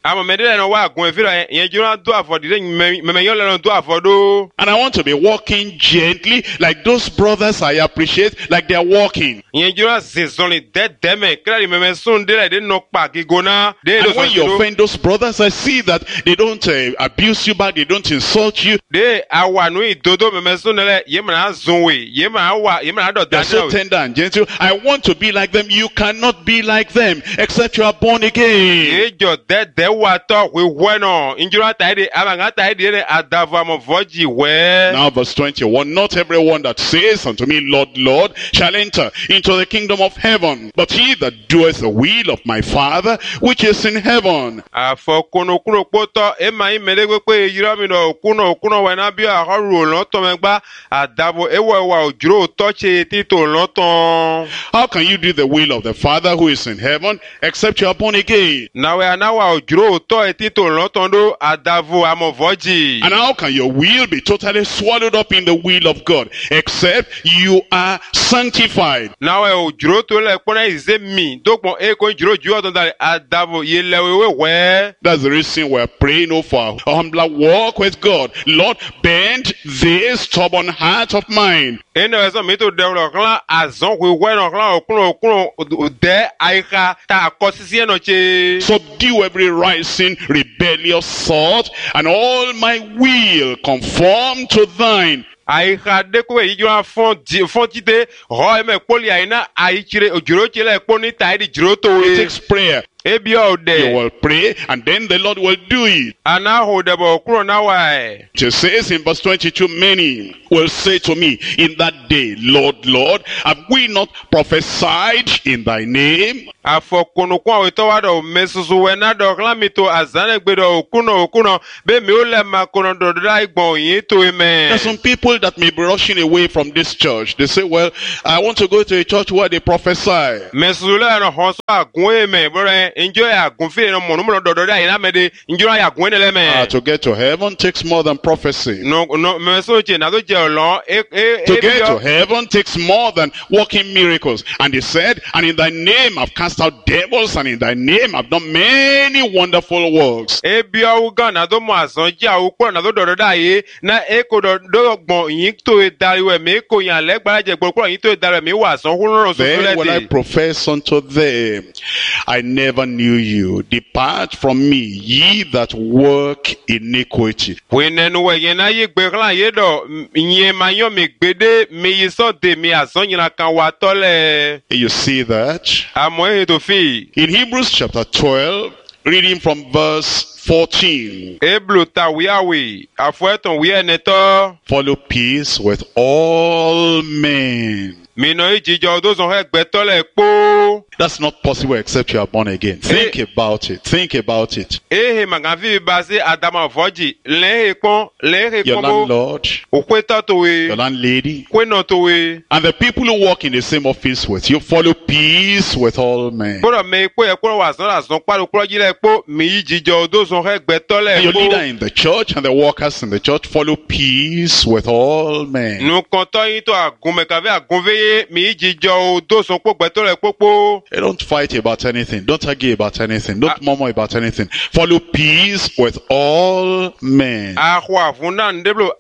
[SPEAKER 1] Amo medele no wa gun efira yen jura do afodi de memeyo le no do afodo.
[SPEAKER 2] And I want to be walking gently like those brothers I appreciate, like they are walking.
[SPEAKER 1] Yen jura sezonli de deme kra meme sun de de no pa gigona de
[SPEAKER 2] And when you offend those brothers, I see that they don't uh, abuse you back, they don't insult you.
[SPEAKER 1] De awa no idodo meme sun le yemna zunwe yemna wa yemna do
[SPEAKER 2] They're so tender and gentle. I want to be like them. You cannot be like them except you are born again.
[SPEAKER 1] Ejo de de wa to we bueno injura taide abanga taide adava mo voji we.
[SPEAKER 2] Now verse twenty-one, not everyone that says unto me, Lord, Lord, shall enter into the kingdom of heaven, but he that doeth the will of my Father which is in heaven.
[SPEAKER 1] Afọ kuno kuno poto e mai melegwe pe yira mi no kuno kuno we na bi a horu lo to megba adavo e wo wa ojuro to che ti to lo ton.
[SPEAKER 2] How can you do the will of the Father who is in heaven except you are born again?
[SPEAKER 1] Na we na wa ojuro to e ti to lo ton do adavo amovoji.
[SPEAKER 2] And how can your will be totally swallowed up in the will of God except you are sanctified?
[SPEAKER 1] Na we ojuro to le pona ize mi dokpon e ko ojuro ju odon dare adavo ye lewe we.
[SPEAKER 2] That's the reason we're praying oh, for a humbler walk with God. Lord, bend this stubborn heart of mine.
[SPEAKER 1] Ene we so mi to de lo kan azon we we no kan okuno okuno de aika ta akosisi no che.
[SPEAKER 2] Subdue every rising rebellious thought, and all my will conform to thine.
[SPEAKER 1] Aika de ko yi jura fon fon tite ho e me poli aina aichire ojuro chile poni taidi juro to
[SPEAKER 2] It
[SPEAKER 1] we.
[SPEAKER 2] takes prayer.
[SPEAKER 1] Ebi o
[SPEAKER 2] You
[SPEAKER 1] de
[SPEAKER 2] will pray, and then the Lord will do it.
[SPEAKER 1] ana ho de bo kuro na wa e.
[SPEAKER 2] It says in verse twenty-two, many will say to me in that day, Lord, Lord, have we not prophesied in thy name?
[SPEAKER 1] Afọ kunu kwa we to wa do mesusu we na do kla mi to azane gbe do okuno okuno be mi o le ma kono do da igbon yin to
[SPEAKER 2] There
[SPEAKER 1] me.
[SPEAKER 2] are some people that may be rushing away from this church. They say, well, I want to go to a church where they prophesy.
[SPEAKER 1] Mesusu le no ho so agun e me bore enjoy agun fi no mo no do do da ina me de enjoy agun ne le me.
[SPEAKER 2] Uh, to get to heaven takes more than prophecy.
[SPEAKER 1] No no mesusu che na do je olon e e
[SPEAKER 2] To
[SPEAKER 1] e
[SPEAKER 2] get to
[SPEAKER 1] bi
[SPEAKER 2] heaven takes more than working miracles. And he said, and in thy name I've cast out devils, and in thy name I've done many wonderful works.
[SPEAKER 1] e bi o gan na do mo azon je awu ko na do do da ye na e ko do do gbon yin to e dari we me ko yan le gbara je gboro yin to e dari mi wa san hunro so
[SPEAKER 2] Then will I
[SPEAKER 1] le
[SPEAKER 2] profess unto them, I never knew you. Depart from me, ye that work iniquity.
[SPEAKER 1] we nenu we yen na ye gbe klan ye do yin ma yo mi gbede mi yi so de mi azon yin kan wa to le
[SPEAKER 2] You see that?
[SPEAKER 1] amo e to fi
[SPEAKER 2] In Hebrews chapter twelve, reading from verse fourteen.
[SPEAKER 1] e blu ta wi awi afo eton wi eneto
[SPEAKER 2] Follow peace with all men.
[SPEAKER 1] mi no ijijo do so he gbe to le po
[SPEAKER 2] That's not possible except you are born again. Think about it. Think about it.
[SPEAKER 1] e he magavi ba se adama voji le he pon le he
[SPEAKER 2] Your
[SPEAKER 1] pon bo
[SPEAKER 2] landlord,
[SPEAKER 1] o kwe to to we
[SPEAKER 2] your landlady,
[SPEAKER 1] kwe no to we
[SPEAKER 2] and the people who work in the same office with you, follow peace with all men.
[SPEAKER 1] gbọ́dọ̀ mi pé ẹ kúrò wà sọ́dọ̀ àsán pálọ̀ kúrò jílẹ̀ pọ̀ mi yí jíjọ odó sun ẹgbẹ́ tọ́lẹ̀
[SPEAKER 2] And your leader
[SPEAKER 1] pọ̀.
[SPEAKER 2] in the church and the workers in the church, follow peace with all men.
[SPEAKER 1] nùkan tọ́yìn tó àgùnmẹ̀kàfẹ́ àgùnfẹ́yẹ mi yí jíjọ odó sun pọ̀ gbẹ́tọ́lẹ̀ pọ́pọ́.
[SPEAKER 2] Hey, don't fight about anything. Don't argue about anything. Don't
[SPEAKER 1] Ah.
[SPEAKER 2] murmur about anything. Follow peace with all men.
[SPEAKER 1] àhùn àfún náà ń dé blo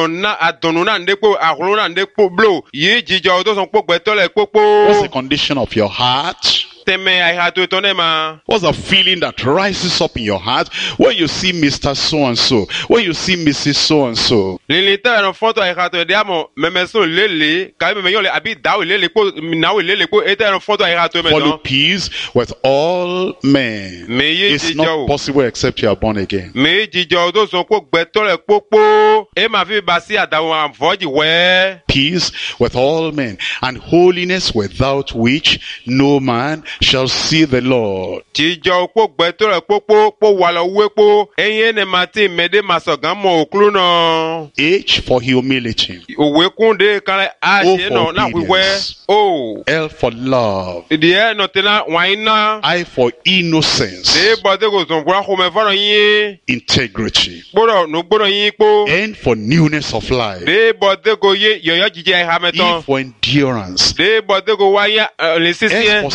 [SPEAKER 1] àdùnnú náà ń dé pò àhùn náà ń dé pò blo yí jíjọ odó sun pọ̀ gbẹ́tọ́lẹ̀
[SPEAKER 2] What's
[SPEAKER 1] pọ́pọ́.
[SPEAKER 2] the condition of your heart?
[SPEAKER 1] tẹ̀mẹ̀ àìhàtò ìtọ́ náà ma.
[SPEAKER 2] What's the feeling that rises up in your heart when you see Mister So-and-so, when you see Missus So-and-so?
[SPEAKER 1] lílì tẹ́ ẹ̀rọ fọ́tò àìhàtò ẹ̀dẹ́ àmọ̀ mẹ́mẹ́sùn lélẹ̀ kàwé mẹ́mẹ́ yọ̀lẹ̀ àbí ìdáwò lélẹ̀ pò náwó lélẹ̀ pò ètò ẹ̀rọ fọ́tò àìhàtò
[SPEAKER 2] Follow
[SPEAKER 1] ẹ̀mẹ́tàn.
[SPEAKER 2] peace with all men.
[SPEAKER 1] Meye
[SPEAKER 2] It's
[SPEAKER 1] jíjọ
[SPEAKER 2] not
[SPEAKER 1] o.
[SPEAKER 2] possible except you are born again.
[SPEAKER 1] mi jíjọ odó sun pọ̀ gbẹ́tọ́lẹ̀ pọ́pọ́. e máa fi ba sí àdàwọn àfọ́jì wẹ́.
[SPEAKER 2] Peace with all men, and holiness without which no man shall see the Lord.
[SPEAKER 1] jíjọ pọ̀ gbẹ́tọ́lẹ̀ pọ́pọ́ pọ̀ wà lọ wé pọ́. eyín ni màá ti mẹ́dẹ́ màá sọ̀gán mọ́ òkúrú náà.
[SPEAKER 2] H for humility.
[SPEAKER 1] òwe kúndé kalẹ̀
[SPEAKER 2] O
[SPEAKER 1] àṣẹ
[SPEAKER 2] for
[SPEAKER 1] náà náà wíwẹ́.
[SPEAKER 2] obedience.
[SPEAKER 1] o
[SPEAKER 2] L for love.
[SPEAKER 1] ìdí ẹ̀ nọ tẹ́lá wàá iná.
[SPEAKER 2] I for innocence.
[SPEAKER 1] ṣé bọ́dé kò sùn kúrò àkómẹ fọ́rọ̀ yín.
[SPEAKER 2] Integrity.
[SPEAKER 1] gbọ́dọ̀ nù gbọ́dọ̀ yín pọ́.
[SPEAKER 2] N for newness of life.
[SPEAKER 1] ṣé bọ́dé kò yé yọ̀yọ́ jíjẹ
[SPEAKER 2] E
[SPEAKER 1] ìhàmẹ́tàn.
[SPEAKER 2] for endurance.
[SPEAKER 1] ṣé bọ́dé kò wáyé lè
[SPEAKER 2] S
[SPEAKER 1] sísí ẹ̀.
[SPEAKER 2] for separation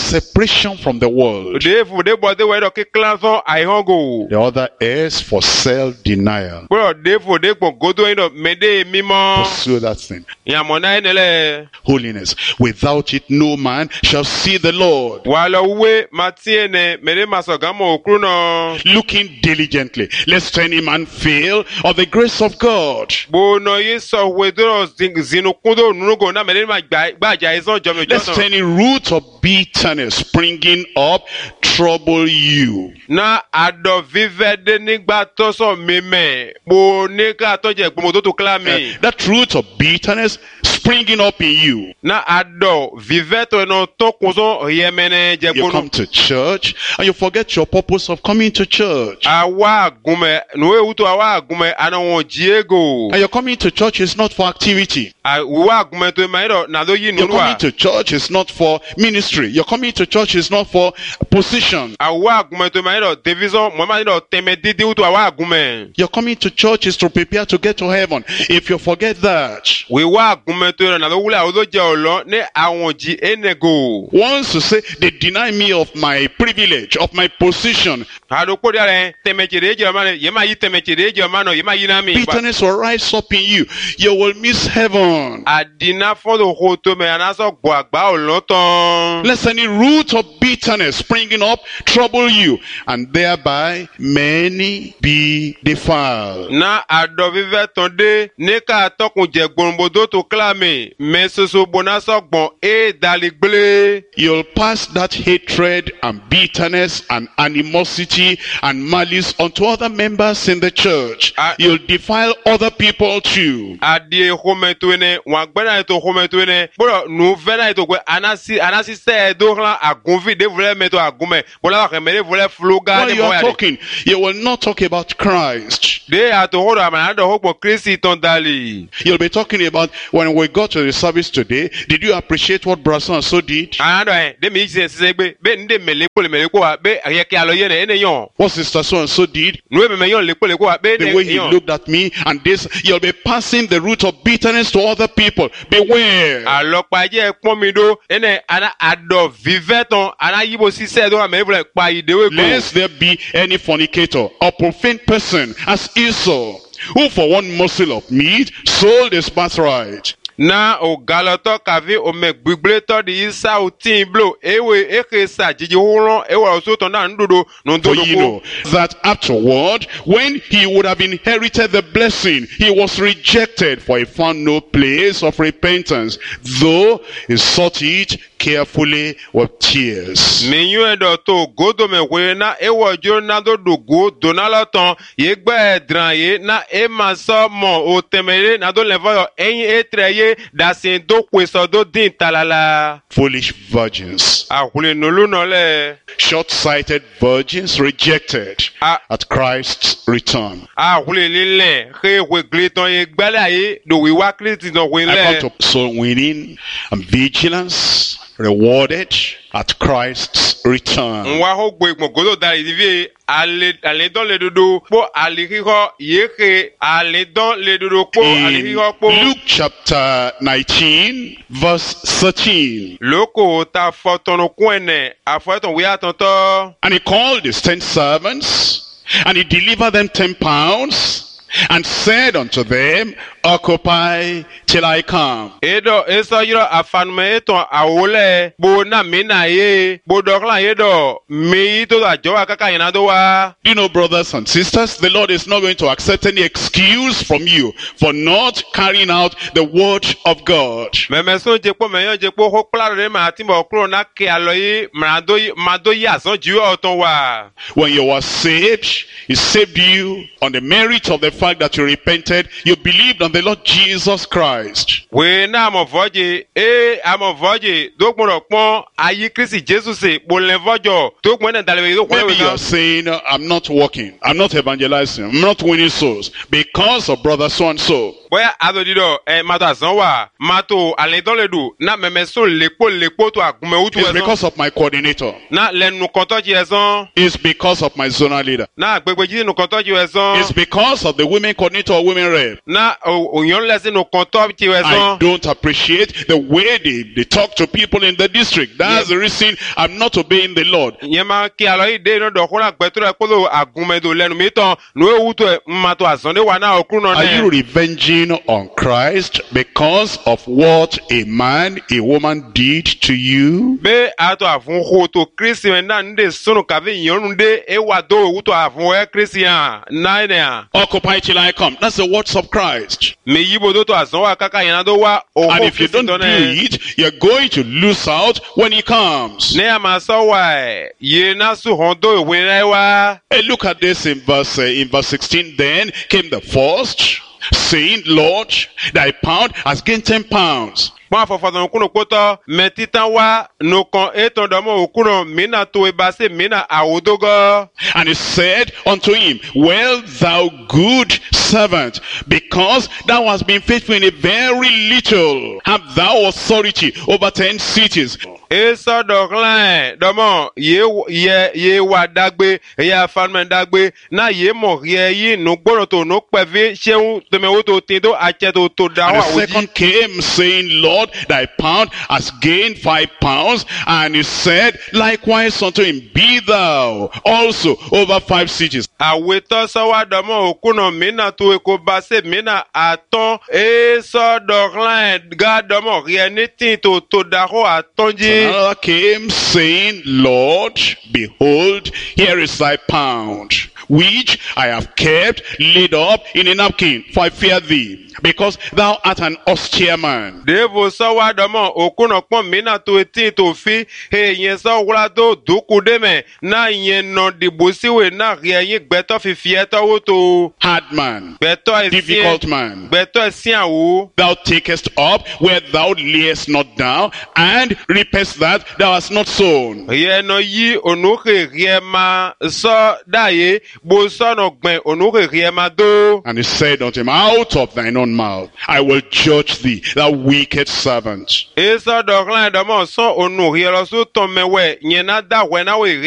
[SPEAKER 2] separation from the world.
[SPEAKER 1] de fude bode we do kiklan so aihongo.
[SPEAKER 2] The other is for self-denial.
[SPEAKER 1] Bro de fude gbon godo yin do mede mimo.
[SPEAKER 2] Pursue that thing.
[SPEAKER 1] Yamona enele.
[SPEAKER 2] Holiness. Without it, no man shall see the Lord.
[SPEAKER 1] Wala uwe matiene mede masogamo okruno.
[SPEAKER 2] Looking diligently, lest any man fail of the grace of God.
[SPEAKER 1] Bono yeso wedoro zinukundo nunugo na mede ma gbaja ison jomi
[SPEAKER 2] Lest
[SPEAKER 1] jono.
[SPEAKER 2] any root of bitterness springing up trouble you.
[SPEAKER 1] Na ado vivede nigba to so meme. Bo nika to je gbomo to to klami.
[SPEAKER 2] Uh, that root of bitterness springing up in you.
[SPEAKER 1] Na ado viveto no to kunso yemene je
[SPEAKER 2] You
[SPEAKER 1] gbono.
[SPEAKER 2] come to church and you forget your purpose of coming to church.
[SPEAKER 1] Awa gume nuwe uto awa gume ana won jiego.
[SPEAKER 2] And you're coming to church is not for activity.
[SPEAKER 1] Awa gume to maido na do yi
[SPEAKER 2] You're coming
[SPEAKER 1] nurwa.
[SPEAKER 2] to church is not for ministry. You're coming to church is not for position.
[SPEAKER 1] Awa gume to maido division mo maido teme didi uto awa gume.
[SPEAKER 2] You're coming to church is to prepare to get to heaven. If you forget that,
[SPEAKER 1] We wa gume to na do wule odo je olo ne awon ji enego.
[SPEAKER 2] once you say they deny me of my privilege, of my position,
[SPEAKER 1] Ado ko diare teme chede je mano yema yi teme chede je mano yema yi na mi.
[SPEAKER 2] bitterness will rise up in you. You will miss heaven.
[SPEAKER 1] Adina fodo hoto me anaso gbo agba oloton.
[SPEAKER 2] Lest any root of bitterness springing up trouble you, and thereby many be defiled.
[SPEAKER 1] Na ado vive tonde ne ka tokun je gbonbodo to klame me soso bona so gbon e daligble.
[SPEAKER 2] You'll pass that hatred and bitterness and animosity and malice onto other members in the church.
[SPEAKER 1] Ah.
[SPEAKER 2] You'll defile other people too.
[SPEAKER 1] Adie home to ne wa gbena to home to ne bro nu vena to gbe anasi anasi se do hlan agunvi de vle me to agume bola wa kemele vle floga
[SPEAKER 2] While
[SPEAKER 1] de
[SPEAKER 2] you are
[SPEAKER 1] moya
[SPEAKER 2] talking, you will not talk about Christ.
[SPEAKER 1] de ato hodo amana do hokpo Kristi ton dali.
[SPEAKER 2] You'll be talking about when we got to the service today, did you appreciate what Brother so did?
[SPEAKER 1] Ando eh de mi se se gbe be nde mele ko le mele ko wa be aye ki alo ye ne ene yon
[SPEAKER 2] What Sister so and so did?
[SPEAKER 1] nu me me yon le ko le ko wa be
[SPEAKER 2] The way he
[SPEAKER 1] yon
[SPEAKER 2] looked at me and this, you'll be passing the root of bitterness to other people. Beware.
[SPEAKER 1] alopa je pon mi do ene ana ado viveton ana yibo si se do me vle pa idewe ko.
[SPEAKER 2] Lest there be any fornicator or profane person as Esau, who for one morsel of meat sold his birthright.
[SPEAKER 1] Na o galoto kavi o me gbigble to di isa o tin blo ewe eke sa jiji huron ewe o so ton na ndodo no
[SPEAKER 2] For
[SPEAKER 1] ndodo
[SPEAKER 2] you
[SPEAKER 1] ko.
[SPEAKER 2] know that afterward, when he would have inherited the blessing, he was rejected, for he found no place of repentance, though he sought it carefully with tears.
[SPEAKER 1] Mi yu edo to godo me we na ewo jo na do do go do na lo ton ye gbe dran ye na e ma so mo o temere na do levo yo eyin etre ye da sin do kweso do din talala.
[SPEAKER 2] Foolish virgins,
[SPEAKER 1] Ahule nolu no le.
[SPEAKER 2] short-sighted virgins rejected
[SPEAKER 1] Ah.
[SPEAKER 2] at Christ's return.
[SPEAKER 1] Ahule lile he we gliton ye gbele ye do we wa Kristi no we
[SPEAKER 2] I
[SPEAKER 1] le.
[SPEAKER 2] come to soul winning and vigilance rewarded at Christ's return.
[SPEAKER 1] Nwa ho gbe gbon godo dari divi ale ale don le dodo po ale hiho yeke ale don le dodo po ale
[SPEAKER 2] In
[SPEAKER 1] hiho po.
[SPEAKER 2] Luke chapter nineteen, verse thirteen.
[SPEAKER 1] Loko ta fotono kwene afoton we atonto.
[SPEAKER 2] And he called his ten servants, and he delivered them ten pounds, and said unto them, Occupy till I come.
[SPEAKER 1] Edo eso yiro afanume eton awole bo na mina ye bo dokla yedo mi to da jowa kaka yana do wa.
[SPEAKER 2] Do you know, brothers and sisters, the Lord is not going to accept any excuse from you for not carrying out the word of God.
[SPEAKER 1] Meme so jepo me yon jepo ho klaro de ma timbo kro na ke aloyi mado mado ya so ju oton wa.
[SPEAKER 2] When you were saved, he saved you on the merit of the fact that you repented, you believed on the Lord Jesus Christ.
[SPEAKER 1] We na mo voje e amo voje do gboro pon ayi Kristi Jesus se bo le vojo to gbon na dalwe do
[SPEAKER 2] Maybe
[SPEAKER 1] kwe
[SPEAKER 2] you
[SPEAKER 1] na.
[SPEAKER 2] are saying, I'm not working, I'm not evangelizing, I'm not winning souls because of brother so and so.
[SPEAKER 1] Boya ado dido e mato azanwa mato alendon le du na memeso lepo lepo to agume utu
[SPEAKER 2] It's
[SPEAKER 1] ezon
[SPEAKER 2] because of my coordinator.
[SPEAKER 1] na lenu konto ji ezon
[SPEAKER 2] It's because of my zonal leader.
[SPEAKER 1] na gbegbeji nu konto ji ezon
[SPEAKER 2] It's because of the women coordinator or women rep.
[SPEAKER 1] na oyon lesi nu konto ji
[SPEAKER 2] I
[SPEAKER 1] ezon
[SPEAKER 2] don't appreciate the way they, they talk to people in the district. That's the reason I'm not obeying the Lord.
[SPEAKER 1] yema ki alo ide no do kuna gbeto re polo agume do lenu mi ton nu ewu to mato azonde wa na okru no
[SPEAKER 2] Are you
[SPEAKER 1] ne
[SPEAKER 2] revenging on Christ because of what a man, a woman did to you?
[SPEAKER 1] be ato afun ho to Christian na nde sunu kavi yonu de e wa do ewu to afun e Christian na ne a
[SPEAKER 2] Occupy till I come. That's the words of Christ.
[SPEAKER 1] me yibo do to azonwa kaka yana do wa o
[SPEAKER 2] And if you don't do it, you're going to lose out when he comes.
[SPEAKER 1] ne ama so wa ye na su hondo ewe na wa
[SPEAKER 2] Hey, look at this in verse uh, in verse sixteen. Then came the first, saying, Lord, thy pound has gained ten pounds.
[SPEAKER 1] Mo afofadon kuno poto me titan wa no kon eton do mo okuno mina to e base mina awudogo
[SPEAKER 2] And he said unto him, Well, thou good servant, because thou hast been faithful in a very little, have thou authority over ten cities.
[SPEAKER 1] eso do clan do mo ye ye ye wa dagbe ye farmen dagbe na ye mo ye yi no gboro to no pevi seun to me wo to tin do ache to to da
[SPEAKER 2] And
[SPEAKER 1] wa
[SPEAKER 2] the
[SPEAKER 1] oji
[SPEAKER 2] second came, saying, Lord, thy pound has gained five pounds. And he said, likewise unto him, Be thou also over five cities.
[SPEAKER 1] aweto so wa do mo okuno mina to e ko base mina aton eso do clan ga do mo ye ni tin to to da ho atonji
[SPEAKER 2] Another came, saying, Lord, behold, here is thy pound, which I have kept laid up in a napkin, for I fear thee, because thou art an austere man.
[SPEAKER 1] Devo so wa domo okuno pon mina to eti to fi he yen so wura do duku de me na yen no dibusi we na re yin gbeto fi fi eto wo to
[SPEAKER 2] Hard man,
[SPEAKER 1] gbeto e
[SPEAKER 2] difficult man,
[SPEAKER 1] gbeto e sian wo
[SPEAKER 2] thou takest up where thou layest not down, and reapest that thou hast not sown.
[SPEAKER 1] ye no yi onuke re ma so daye bo so no gben onuke re ma do
[SPEAKER 2] And he said unto him, Out of thine own mouth I will judge thee, thou wicked servant.
[SPEAKER 1] eso do clan domo so onu re lo so to mewe yen na da we na we